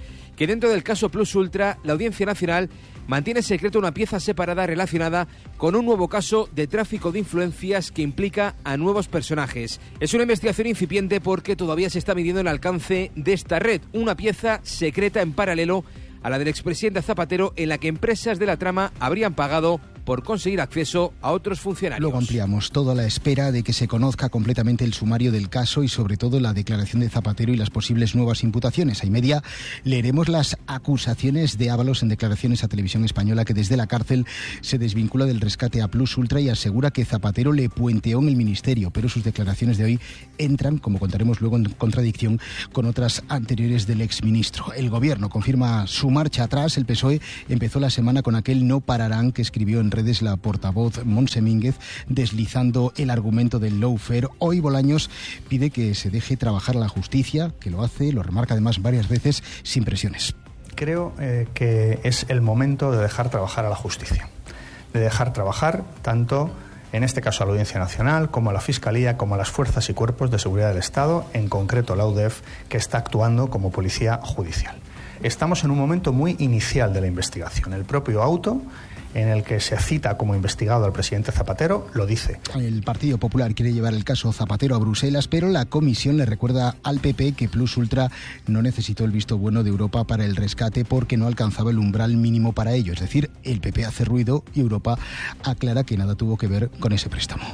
que dentro del caso Plus Ultra, la Audiencia Nacional mantiene secreto una pieza separada relacionada con un nuevo caso de tráfico de influencias que implica a nuevos personajes. Es una investigación incipiente porque todavía se está midiendo el alcance de esta red, una pieza secreta en paralelo a la del expresidente Zapatero, en la que empresas de la trama habrían pagado por conseguir acceso a otros funcionarios. Luego ampliamos todo a la espera de que se conozca completamente el sumario del caso y sobre todo la declaración de Zapatero y las posibles nuevas imputaciones. A y media leeremos las acusaciones de Ábalos en declaraciones a Televisión Española, que desde la cárcel se desvincula del rescate a Plus Ultra y asegura que Zapatero le puenteó en el ministerio, pero sus declaraciones de hoy entran, como contaremos luego, en contradicción con otras anteriores del exministro. El gobierno confirma su marcha atrás. El PSOE empezó la semana con aquel no pararán que escribió en redes la portavoz Montse Mínguez, deslizando el argumento del lawfare. Hoy Bolaños pide que se deje trabajar a la justicia, que lo hace, lo remarca además varias veces, sin presiones. Creo que es el momento de dejar trabajar a la justicia, de dejar trabajar tanto, en este caso, a la Audiencia Nacional, como a la Fiscalía, como a las fuerzas y cuerpos de seguridad del Estado, en concreto la UDEF, que está actuando como policía judicial. Estamos en un momento muy inicial de la investigación. El propio auto en el que se cita como investigado al presidente Zapatero lo dice. El Partido Popular quiere llevar el caso Zapatero a Bruselas, pero la comisión le recuerda al PP que Plus Ultra no necesitó el visto bueno de Europa para el rescate porque no alcanzaba el umbral mínimo para ello. Es decir, el PP hace ruido y Europa aclara que nada tuvo que ver con ese préstamo.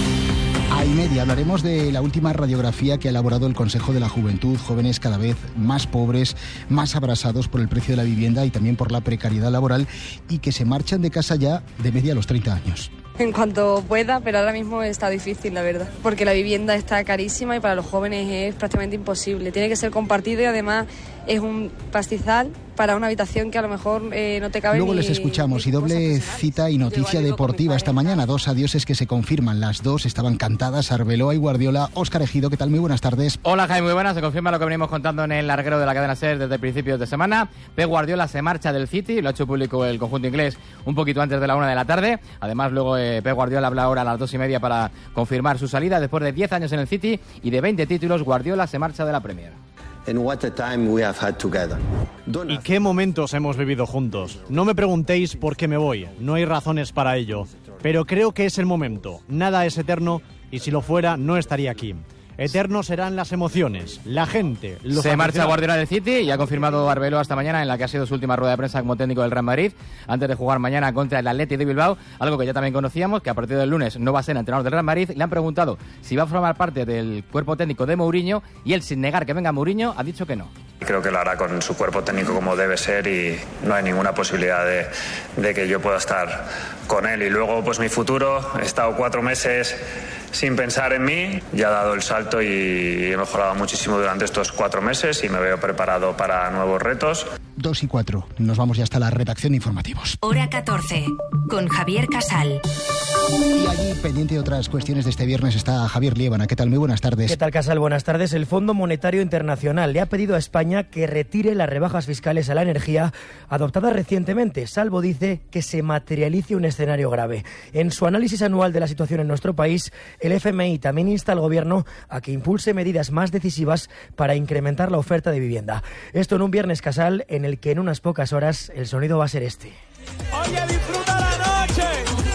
A y media hablaremos de la última radiografía que ha elaborado el Consejo de la Juventud, jóvenes cada vez más pobres, más abrasados por el precio de la vivienda y también por la precariedad laboral y que se marchan de casa ya de media a los 30 años. En cuanto pueda, pero ahora mismo está difícil, la verdad, porque la vivienda está carísima y para los jóvenes es prácticamente imposible. Tiene que ser compartido y además es un pastizal para una habitación que a lo mejor no te cabe. Luego les escuchamos y doble cita y noticia deportiva esta mañana. Dos adioses que se confirman. Las dos estaban cantadas, Arbeloa y Guardiola. Óscar Ejido, ¿qué tal? Muy buenas tardes. Hola Jaime, muy buenas. Se confirma lo que venimos contando en el larguero de la cadena SER desde principios de semana. Pep Guardiola se marcha del City, lo ha hecho público el conjunto inglés un poquito antes de la 1 de la tarde. Además luego Pep Guardiola habla ahora a las 2:30 para confirmar su salida. Después de 10 años en el City y de 20 títulos, Guardiola se marcha de la Premier. ¿Y qué momentos hemos vivido juntos? No me preguntéis por qué me voy, no hay razones para ello, pero creo que es el momento. Nada es eterno y si lo fuera no estaría aquí. Eternos serán las emociones, la gente, los Se marcha Guardiola del City y ha confirmado Arbeloa esta mañana en la que ha sido su última rueda de prensa como técnico del Real Madrid antes de jugar mañana contra el Athletic de Bilbao, algo que ya también conocíamos, que a partir del lunes no va a ser entrenador del Real Madrid. Le han preguntado si va a formar parte del cuerpo técnico de Mourinho y él, sin negar que venga Mourinho, ha dicho que no. Creo que lo hará con su cuerpo técnico como debe ser y no hay ninguna posibilidad de que yo pueda estar con él. Y luego, pues mi futuro, he estado 4 meses sin pensar en mí, ya he dado el salto y he mejorado muchísimo durante estos 4 meses y me veo preparado para nuevos retos. 2:04. Nos vamos ya hasta la redacción de informativos. Hora 14, con Javier Casal. Y allí, pendiente de otras cuestiones de este viernes, está Javier Liébana. ¿Qué tal? Muy buenas tardes. ¿Qué tal, Casal? Buenas tardes. El Fondo Monetario Internacional le ha pedido a España que retire las rebajas fiscales a la energía adoptadas recientemente, salvo, dice, que se materialice un escenario grave. En su análisis anual de la situación en nuestro país, el FMI también insta al Gobierno a que impulse medidas más decisivas para incrementar la oferta de vivienda. Esto en un viernes, Casal, en el que en unas pocas horas el sonido va a ser este. Oye, disfruta la noche,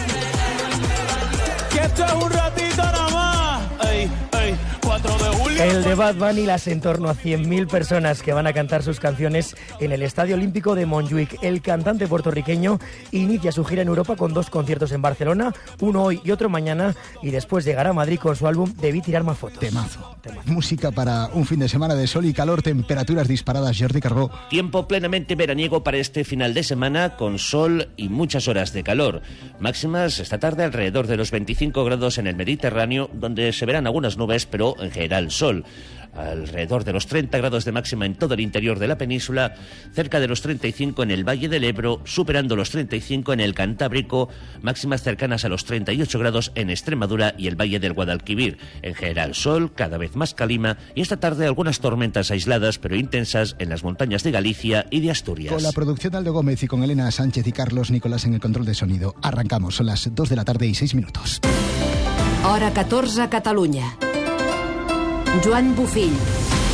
que esto es un ratito nada más. Ey, ey, 4 de julio. El de Bad Bunny, las en torno a 100.000 personas que van a cantar sus canciones en el Estadio Olímpico de Montjuic. El cantante puertorriqueño inicia su gira en Europa con 2 conciertos en Barcelona, uno hoy y otro mañana, y después llegará a Madrid con su álbum Debí tirar más fotos. Temazo. Música para un fin de semana de sol y calor, temperaturas disparadas. Jordi Carbó. Tiempo plenamente veraniego para este final de semana, con sol y muchas horas de calor. Máximas esta tarde alrededor de los 25 grados en el Mediterráneo, donde se verán algunas nubes, pero en general sol. Alrededor de los 30 grados de máxima en todo el interior de la península, cerca de los 35 en el Valle del Ebro, superando los 35 en el Cantábrico, máximas cercanas a los 38 grados en Extremadura y el Valle del Guadalquivir. En general sol, cada vez más calima, y esta tarde algunas tormentas aisladas pero intensas en las montañas de Galicia y de Asturias. Con la producción de Aldo Gómez y con Elena Sánchez y Carlos Nicolás en el control de sonido. Arrancamos, son las 2 de la tarde y 6 minutos. Hora 14 a Catalunya. Joan Bufill.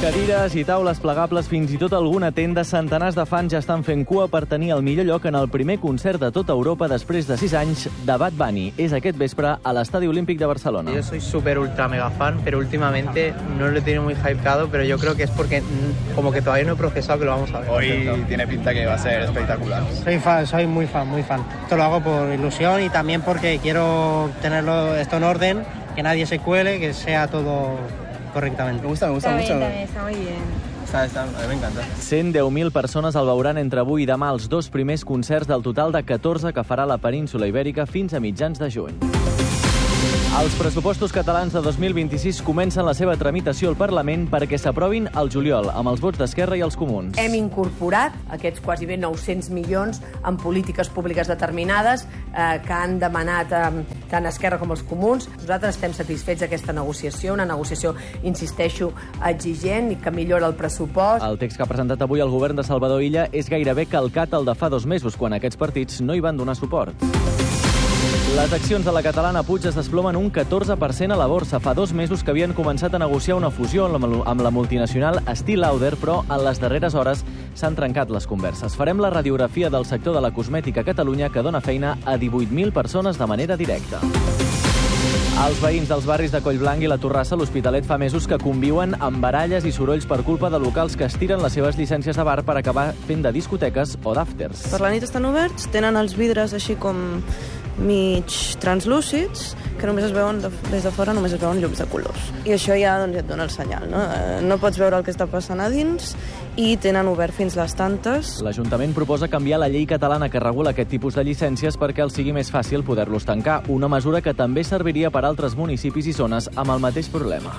Cadires i taules plegables, fins i tot alguna tenda, centenars de fans ja estan fent cua per tenir el millor lloc en el primer concert de tota Europa després de 6 anys de Bad Bunny. És aquest vespre a l'Estadi Olímpic de Barcelona. Yo soy súper ultra mega fan, pero últimamente no lo he tenido muy hypeado, pero yo creo que es porque como que todavía no he procesado que lo vamos a ver. Hoy tiene pinta que va a ser espectacular. Soy fan, soy muy fan, muy fan. Esto lo hago por ilusión y también porque quiero tenerlo esto en orden, que nadie se cuele, que sea todo correctamente. Me gusta mucho. Está muy bien. A mí me encanta. 110.000 persones el veuran entre avui i demà els 2 primers concerts del total de 14 que farà la península Ibèrica fins a mitjans de juny. Els pressupostos catalans de 2026 comencen la seva tramitació al Parlament perquè s'aprovin al juliol, amb els vots d'Esquerra i els Comuns. Hem incorporat aquests quasi 900 milions en polítiques públiques determinades que han demanat tant Esquerra com els Comuns. Nosaltres estem satisfets d'aquesta negociació, una negociació, insisteixo, exigent i que millora el pressupost. El text que ha presentat avui el govern de Salvador Illa és gairebé calcat al de fa 2 mesos, quan aquests partits no hi van donar suport. Les accions de la catalana Puig es desplomen un 14% a la borsa. Fa 2 mesos que havien començat a negociar una fusió amb la multinacional Estée Lauder, però en les darreres hores s'han trencat les converses. Farem la radiografia del sector de la cosmètica a Catalunya, que dona feina a 18.000 persones de manera directa. Els veïns dels barris de Collblanc i la Torrassa a l'Hospitalet fa mesos que conviuen amb baralles i sorolls per culpa de locals que estiren les seves llicències de bar per acabar fent de discoteques o d'àfters. Per la nit estan oberts, tenen els vidres així com mig translúcids, que només es veuen des de fora, només es veuen llums de colors. I això ja doncs, et dona el senyal, no? No pots veure el que està passant a dins i tenen obert fins les tantes. L'Ajuntament proposa canviar la llei catalana que regula aquest tipus de llicències perquè els sigui més fàcil poder-los tancar, una mesura que també serviria per a altres municipis i zones amb el mateix problema.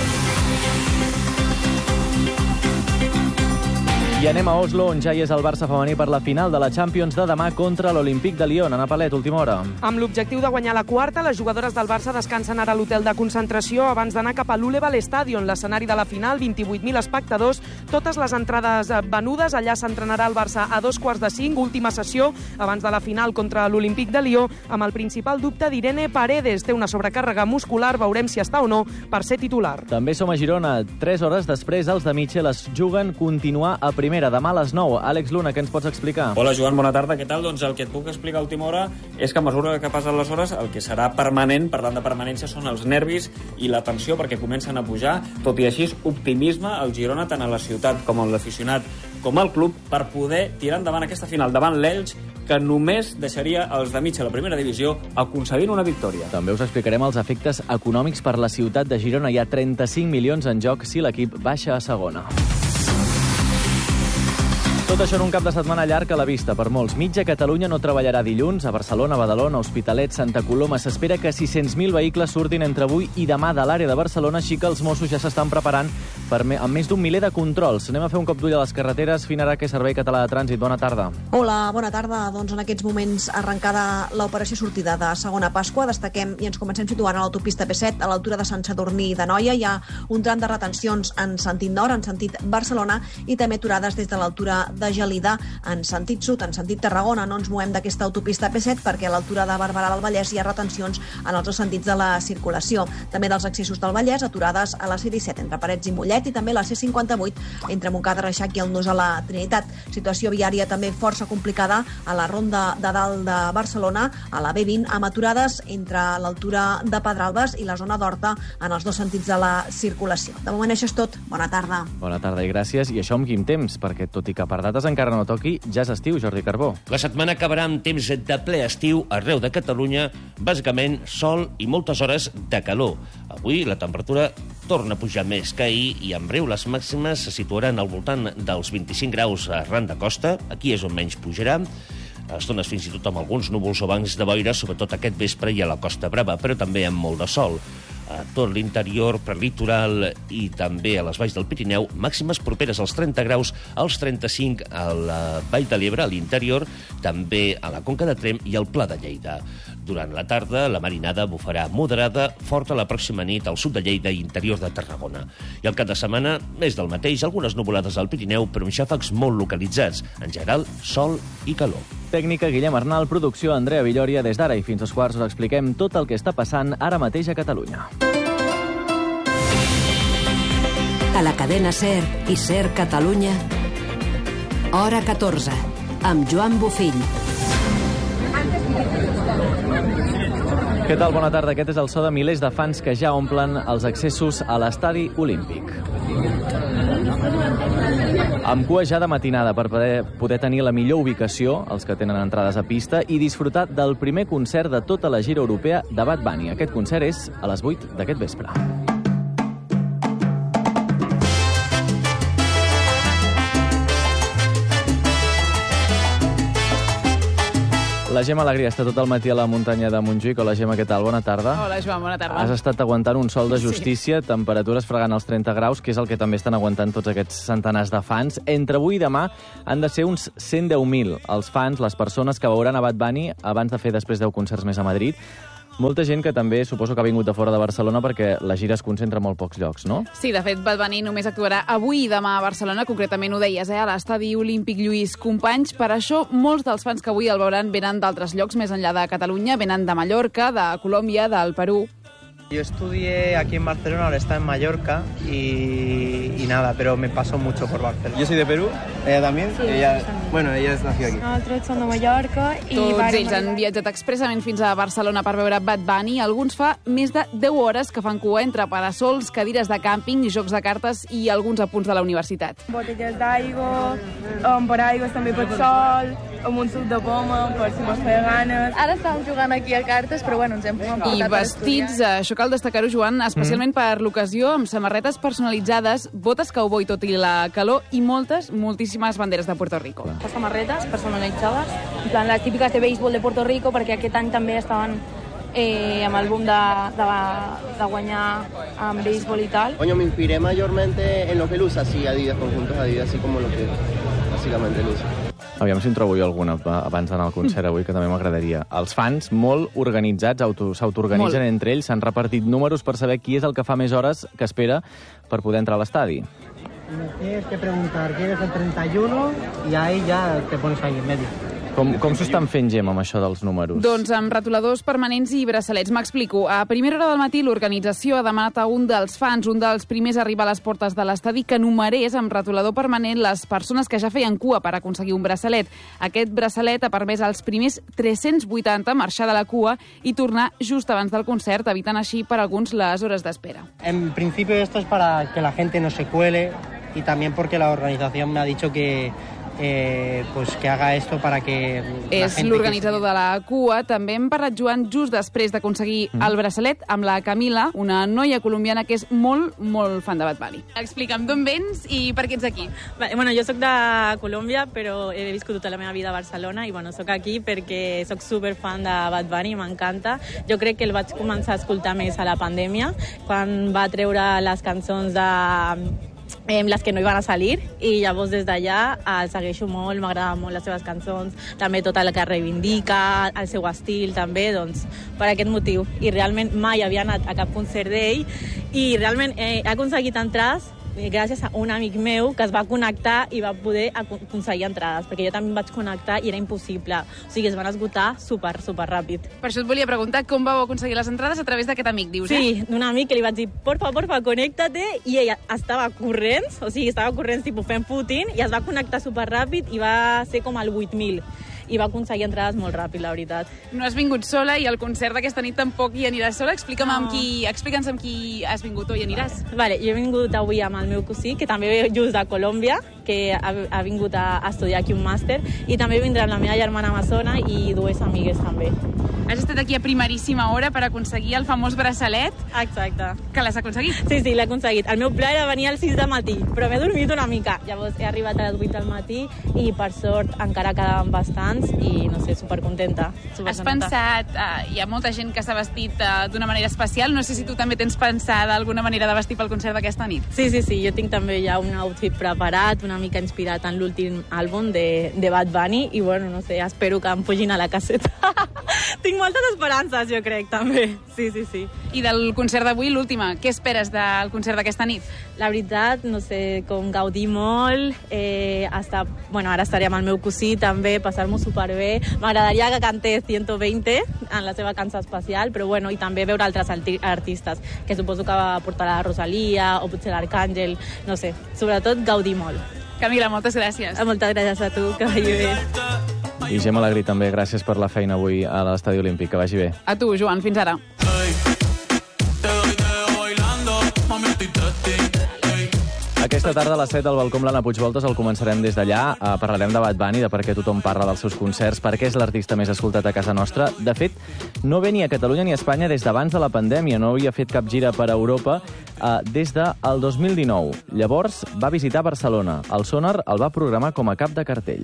I anem a Oslo, on ja hi és el Barça femení per la final de la Champions de demà contra l'Olympique de Lyon. Ana Palet, última hora. Amb l'objectiu de guanyar la quarta, les jugadores del Barça descansen ara a l'hotel de concentració abans d'anar cap a l'Uleval Stadion, l'escenari de la final, 28.000 espectadors, totes les entrades venudes. Allà s'entrenarà el Barça a 4:45, última sessió abans de la final contra l'Olympique de Lyon, amb el principal dubte d'Irene Paredes. Té una sobrecàrrega muscular, veurem si està o no per ser titular. També som a Girona. 3 hores després, els de Mitchell es juguen continuar a primera. Demà a les 9. Àlex Luna, què ens pots explicar? Hola, Joan, bona tarda. Què tal? Doncs el que et puc explicar a última hora és que a mesura que passen les hores, el que serà permanent, parlant de permanència, són els nervis i la tensió perquè comencen a pujar. Tot i així, optimisme al Girona, tant a la ciutat com a l'aficionat com al club, per poder tirar endavant aquesta final davant l'Elx, que només deixaria els de Mitchell a la primera divisió aconseguint una victòria. També us explicarem els efectes econòmics per la ciutat de Girona. Hi ha 35 milions en joc si l'equip baixa a segona. Tot això en un cap de setmana llarg a la vista per molts. Mitja Catalunya no treballarà dilluns. A Barcelona, Badalona, Hospitalet, Santa Coloma s'espera que 600.000 vehicles surtin entre avui i demà de l'àrea de Barcelona, així que els Mossos ja s'estan preparant amb més d'un miler de controls. Anem a fer un cop d'ull a les carreteres. Finarà que Servei Català de Trànsit. Bona tarda. Hola, bona tarda. Doncs en aquests moments arrencada l'operació sortida de Segona Pasqua. Destaquem i ens comencem situant a l'autopista P7 a l'altura de Sant Sadurní d'Anoia. Hi ha un tram de retencions en sentit nord, en sentit Barcelona, i també aturades des de l'altura de Gelida en sentit sud, en sentit Tarragona. No ens movem d'aquesta autopista P7 perquè a l'altura de Barberà del Vallès hi ha retencions en els dos sentits de la circulació. També dels accessos del Vallès, aturades a la C-17 entre Parets i Mollet, i també la C-58 entre Montcada, Reixac i el Nus a la Trinitat. Situació viària també força complicada a la Ronda de Dalt de Barcelona, a la B20, amb aturades entre l'altura de Pedralbes i la zona d'Horta en els dos sentits de la circulació. De moment això és tot. Bona tarda. Bona tarda i gràcies. I això amb quin temps? Perquè tot i que per dates encara no toqui, ja és estiu, Jordi Carbó. La setmana acabarà amb temps de ple estiu arreu de Catalunya, bàsicament sol i moltes hores de calor. Avui la temperatura torna a pujar més que ahir i en breu les màximes se situaran al voltant dels 25 graus arran de costa. Aquí és on menys pujarà. A estones fins i tot amb alguns núvols o bancs de boira, sobretot aquest vespre i a la Costa Brava, però també amb molt de sol. A tot l'interior, prelitoral i també a les valls del Pirineu, màximes properes als 30 graus, als 35 a la Vall de l'Ebre, a l'interior, també a la Conca de Tremp i al Pla de Lleida. Durant la tarda, la marinada bufarà moderada, forta la pròxima nit al sud de Lleida i interior de Tarragona. I al cap de setmana, més del mateix, algunes nuvolades al Pirineu, però amb xàfecs molt localitzats. En general, sol i calor. Tècnica Guillem Arnal, producció Andrea Villòria. Des d'ara i fins als quarts us expliquem tot el que està passant ara mateix a Catalunya. A la cadena SER i SER Catalunya. Hora 14, amb Joan Bofill. Què tal? Bona tarda. Aquest és el so de milers de fans que ja omplen els accessos a l'estadi olímpic. Amb cua ja de matinada per poder tenir la millor ubicació, els que tenen entrades a pista, i disfrutar del primer concert de tota la gira europea de Bad Bunny. Aquest concert és a les 8 d'aquest vespre. La Gemma Alegria està tot el matí a la muntanya de Montjuïc. Hola, Gemma, què tal? Bona tarda. Hola, Joan, bona tarda. Has estat aguantant un sol de justícia, temperatures fregant els 30 graus, que és el que també estan aguantant tots aquests centenars de fans. Entre avui i demà han de ser uns 110.000 els fans, les persones que veuran a Bad Bunny abans de fer després 10 concerts més a Madrid. Molta gent que també suposo que ha vingut de fora de Barcelona perquè la gira es concentra en molt pocs llocs, no? Sí, de fet, Bad Bunny només actuarà avui i demà a Barcelona, concretament ho deies, a l'estadi olímpic Lluís Companys. Per això, molts dels fans que avui el veuran venen d'altres llocs més enllà de Catalunya, venen de Mallorca, de Colòmbia, del Perú. Yo estudié aquí en Barcelona, ahora está en Mallorca y nada, pero me pasó mucho por Barcelona. Yo soy de Perú, ella también. Sí, ella es nacida aquí. Nosaltres som de Mallorca. Tots ells han viatjat expressament fins a Barcelona per veure Bad Bunny. Alguns fa més de 10 hores que fan cua entre parasols, cadires de càmping, jocs de cartes i alguns apunts de la universitat. Botelles d'aigua, paraigües també per sol, amb un suc de poma, per si mos feia ganes. Ara estàvem jugant aquí a cartes, però bueno, ens hem portat I vestits, això cal destacar-ho, Joan, especialment per l'ocasió, amb samarretes personalitzades, botes cowboy tot i la calor i moltíssimes banderes de Puerto Rico. Les samarretes personalitzades, en plan les típiques de béisbol de Puerto Rico, perquè aquest any també estaven amb el boom de guanyar en béisbol y tal. Coño, me inspiré mayormente en lo que él usa, sí, Adidas, conjuntos Adidas, así como lo que básicamente él usa. Aviam si en trobo jo alguna abans d'anar al concert avui, que també m'agradaria. Els fans, molt organitzats, s'autoorganitzen entre ells, s'han repartit números per saber qui és el que fa més hores que espera per poder entrar a l'estadi. Tienes que preguntar quién es el 31 y ahí ya te pones ahí en medio. Com s'ho estan fent, Gemma, amb això dels números? Doncs amb retoladors permanents i braçalets. M'explico. A primera hora del matí, l'organització ha demanat a un dels fans, un dels primers a arribar a les portes de l'estadi, que numerés amb retolador permanent les persones que ja feien cua per aconseguir un braçalet. Aquest braçalet ha permès als primers 380 marxar de la cua i tornar just abans del concert, evitant així per alguns les hores d'espera. En principio esto es para que la gente no se cuele y también porque la organización me ha dicho que que haga esto para que És l'organitzador de la cua. També hem parlat, Joan, just després d'aconseguir el braçalet amb la Camila, una noia colombiana que és molt, molt fan de Bad Bunny. Explica'm d'on vens i per què ets aquí. Bueno, jo soc de Colòmbia, però he viscut tota la meva vida a Barcelona i bueno, soc aquí perquè soc superfan de Bad Bunny, m'encanta. Jo crec que el vaig començar a escoltar més a la pandèmia, quan va treure les cançons de les que no hi van a salir, i llavors des d'allà el segueixo molt, m'agraden molt les seves cançons, també tot el que reivindica, el seu estil també, doncs per aquest motiu. I realment mai havia anat a cap concert d'ell i realment he aconseguit entrades gràcies a un amic meu que es va connectar i va poder aconseguir entrades, perquè jo també em vaig connectar i era impossible. O sigui, es van esgotar super ràpid. Per això et volia preguntar com vau aconseguir les entrades a través d'aquest amic, dius, Sí, d'un amic que li vaig dir, porfa, connecta-te, i ella estava corrents, o sigui, estava corrents tipus fent footing, i es va connectar super ràpid i va ser com el 8.000. I va aconseguir entrades molt ràpid, la veritat. No has vingut sola i al concert d'aquesta nit tampoc hi aniràs sola. Explica'ns amb qui has vingut o hi aniràs. Vale, jo he vingut avui amb el meu cosí, que també ve just de Colòmbia, que ha vingut a estudiar aquí un màster, i també vindrà la meva germana amazona i dues amigues també. Has estat aquí a primeríssima hora per aconseguir el famós braçalet. Exacte. Que l'has aconseguit? Sí, l'he aconseguit. El meu pla era venir al 6 de matí, però m'he dormit una mica. Llavors he arribat a les 8 del matí i per sort encara quedaven bastants i no sé, supercontenta. Has pensat, hi ha molta gent que s'ha vestit d'una manera especial, no sé si tu també tens pensat alguna manera de vestir pel concert d'aquesta nit. Sí, jo tinc també ja un outfit preparat, una mica inspirat en l'últim àlbum de Bad Bunny i bueno, no sé, espero que em pugin a la caseta. Tinc moltes esperances, jo crec, també. Sí. I del concert d'avui, l'última, què esperes del concert d'aquesta nit? La veritat, no sé, com gaudir molt, ara estaré amb el meu cosí també, passar-m'ho superbé. M'agradaria que cantés 120 en la seva cançó especial, però i també veure altres artistes, que suposo que portarà la Rosalia o potser l'Arcàngel, no sé, sobretot gaudir molt. Camila, moltes gràcies. Moltes gràcies a tu, que vagi bé. I Gemma Alegrí també, gràcies per la feina avui a l'Estadi Olímpic, que vagi bé. A tu, Joan, fins ara. Aquesta tarda a les 7 al balcó amb l'Anna Puigvoltes el començarem des d'allà. Parlarem de Bad Bunny, de per què tothom parla dels seus concerts, per què és l'artista més escoltat a casa nostra. De fet, no ve ni a Catalunya ni a Espanya des d'abans de la pandèmia. No havia fet cap gira per Europa des del 2019. Llavors va visitar Barcelona. El Sonar el va programar com a cap de cartell.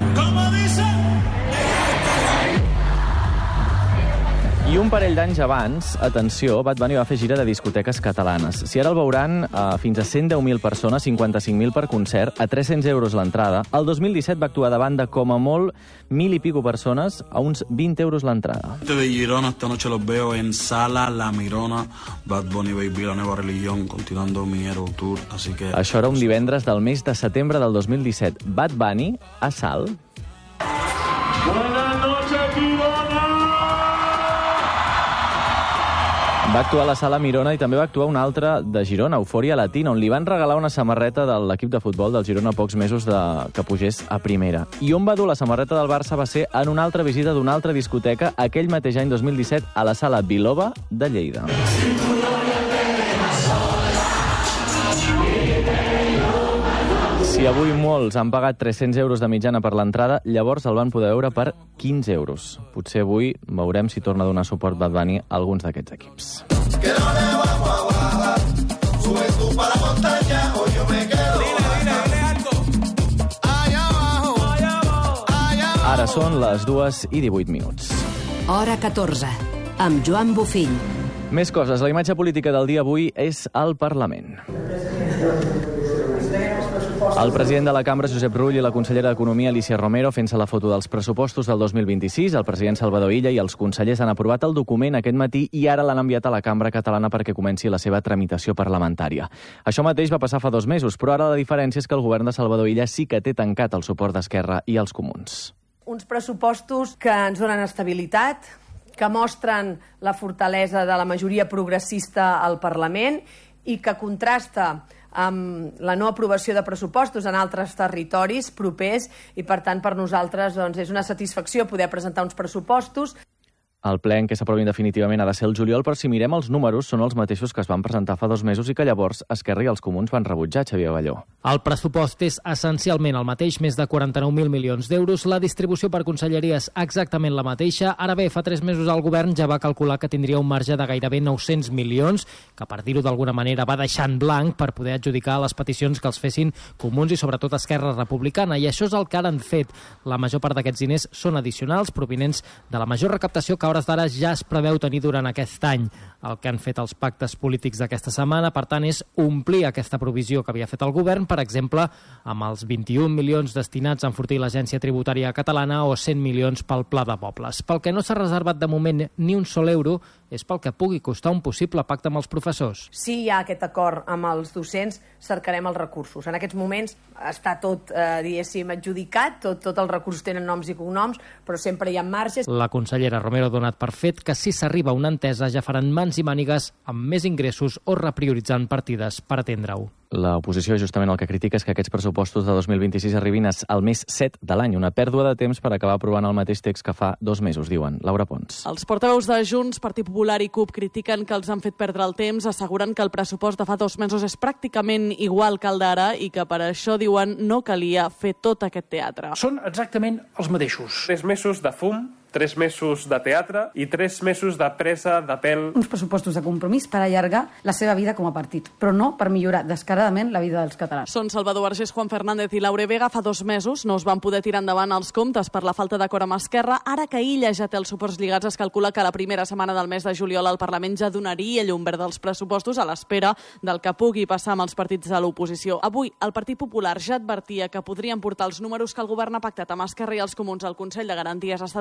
I un parell d'anys abans, atenció, Bad Bunny va fer gira de discoteques catalanes. Si ara el veuran fins a 110.000 persones, 55.000 per concert, a 300 euros l'entrada, el 2017 va actuar davant de com a molt 1.000 i pico persones a uns 20 euros l'entrada. De Girona, esta noche los veo en Sala La Mirona, Bad Bunny Baby, la nueva religión, continuando mi Hero Tour, así que... Això era un divendres del mes de setembre del 2017. Bad Bunny, a Salt. Buenas noches, Girona! Va actuar a la Sala Mirona i també va actuar una altra de Girona, Eufòria Latina, on li van regalar una samarreta de l'equip de futbol del Girona pocs mesos que pugés a primera. I on va dur la samarreta del Barça va ser en una altra visita d'una altra discoteca aquell mateix any 2017 a la Sala Biloba de Lleida. Si avui molts han pagat 300 euros de mitjana per l'entrada, llavors el van poder veure per 15 euros. Potser avui veurem si torna a donar suport Bad Bunny a alguns d'aquests equips. Ara són les 2:18. Hora 14, amb Joan Bofill. Més coses. La imatge política del dia avui és al Parlament. El president de la Cambra, Josep Rull, i la consellera d'Economia, Alicia Romero, fent-se la foto dels pressupostos del 2026. El president Salvador Illa i els consellers han aprovat el document aquest matí i ara l'han enviat a la Cambra catalana perquè comenci la seva tramitació parlamentària. Això mateix va passar fa 2 mesos, però ara la diferència és que el govern de Salvador Illa sí que té tancat el suport d'Esquerra i els comuns. Uns pressupostos que ens donen estabilitat, que mostren la fortalesa de la majoria progressista al Parlament i que contrasta amb la no aprovació de pressupostos en altres territoris propers i, per tant, per nosaltres és una satisfacció poder presentar uns pressupostos. El ple en què s'aprovin definitivament ha de ser el juliol, però si mirem els números són els mateixos que es van presentar fa 2 mesos i que llavors Esquerra i els comuns van rebutjar, Xavier Balló. El pressupost és essencialment el mateix, més de 49.000 milions d'euros. La distribució per conselleries exactament la mateixa. Ara bé, fa 3 mesos el govern ja va calcular que tindria un marge de gairebé 900 milions, que per dir-ho d'alguna manera va deixar en blanc per poder adjudicar les peticions que els fessin comuns i sobretot Esquerra Republicana. I això és el que ara han fet. La major part d'aquests diners són addicionals, provinents de la major recaptació que a hores d'ara ja es preveu tenir durant aquest any. El que han fet els pactes polítics d'aquesta setmana, per tant, és omplir aquesta provisió que havia fet el govern, per exemple, amb els 21 milions destinats a enfortir l'Agència Tributària Catalana o 100 milions pel Pla de Pobles. Pel que no s'ha reservat de moment ni un sol euro és pel que pugui costar un possible pacte amb els professors. Si hi ha aquest acord amb els docents, cercarem els recursos. En aquests moments està tot, diguéssim, adjudicat, tots els recursos tenen noms i cognoms, però sempre hi ha marges. La consellera Romero ha donat per fet que si s'arriba a una entesa ja faran mans i mànigues amb més ingressos o reprioritzant partides per atendre-ho. L'oposició justament el que critica és que aquests pressupostos de 2026 arribin al mes 7 de l'any, una pèrdua de temps per acabar aprovant el mateix text que fa 2 mesos, diuen. Laura Pons. Els portaveus de Junts, Partit Popular i CUP critiquen que els han fet perdre el temps, asseguren que el pressupost de fa 2 mesos és pràcticament igual que el d'ara i que per això, diuen, no calia fer tot aquest teatre. Són exactament els mateixos. 3 mesos de fum, 3 mesos de teatre i 3 mesos de presa de pèl. Uns pressupostos de compromís per allargar la seva vida com a partit, però no per millorar descaradament la vida dels catalans. Són Salvador Vergés, Juan Fernández i Laure Vega. Fa 2 mesos no es van poder tirar endavant els comptes per la falta d'acord amb Esquerra. Ara que Illa ja té els suports lligats, es calcula que la primera setmana del mes de juliol el Parlament ja donaria llum verd dels pressupostos a l'espera del que pugui passar amb els partits de l'oposició. Avui, el Partit Popular ja advertia que podrien portar els números que el govern ha pactat amb Esquerra i els comuns al Consell de Garanties Estatutàries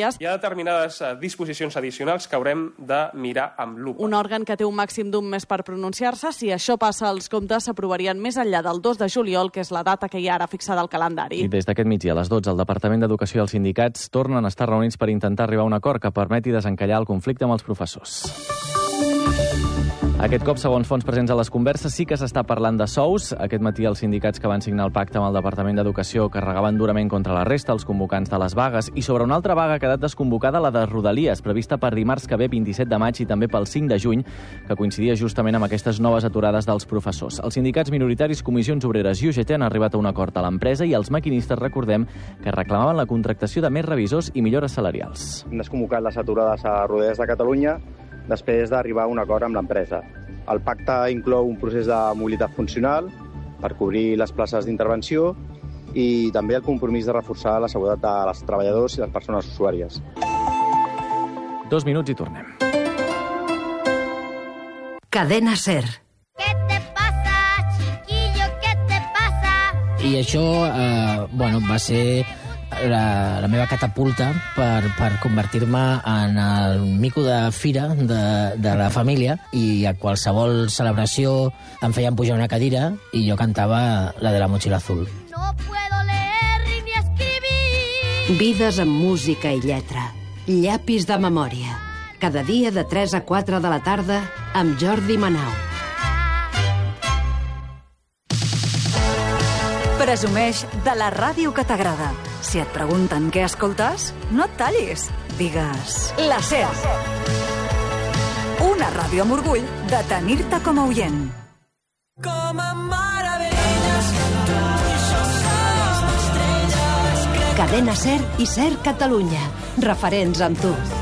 sindicalistes. Hi ha determinades disposicions addicionals que haurem de mirar amb lupa. Un òrgan que té un màxim d'un mes per pronunciar-se. Si això passa, els comptes s'aprovarien més enllà del 2 de juliol, que és la data que hi ha ara fixada al calendari. I des d'aquest migdia a les 12, el Departament d'Educació i els sindicats tornen a estar reunits per intentar arribar a un acord que permeti desencallar el conflicte amb els professors. Aquest cop, segons fons presents a les converses, sí que s'està parlant de sous. Aquest matí els sindicats que van signar el pacte amb el Departament d'Educació carregaven durament contra la resta, els convocants de les vagues, i sobre una altra vaga ha quedat desconvocada, la de Rodalies, prevista per dimarts que ve 27 de maig i també pel 5 de juny, que coincidia justament amb aquestes noves aturades dels professors. Els sindicats minoritaris, Comissions Obreres i UGT han arribat a un acord a l'empresa i els maquinistes, recordem, que reclamaven la contractació de més revisors i millores salarials. Hem desconvocat les aturades a Rodalies de Catalunya després d'arribar a un acord amb l'empresa. El pacte inclou un procés de mobilitat funcional per cobrir les places d'intervenció i també el compromís de reforçar la seguretat dels treballadors i les persones usuàries. 2 minuts i tornem. Cadena SER. I això va ser la meva catapulta per convertir-me en el mico de fira de la família, i a qualsevol celebració em feien pujar una cadira i jo cantava la de la motxilla azul. No puedo leer ni escribir. Vides amb música i lletra. Llapis de memòria. Cada dia de 3 a 4 de la tarda amb Jordi Manau. Presumeix de la ràdio que t'agrada. Si et pregunten què escoltes, no et tallis. Digues la SER. Una ràdio amb orgull de tenir-te com a oient. Com a meravelles, tu i jo som estrelles. Cadena SER i SER Catalunya. Referents amb tu.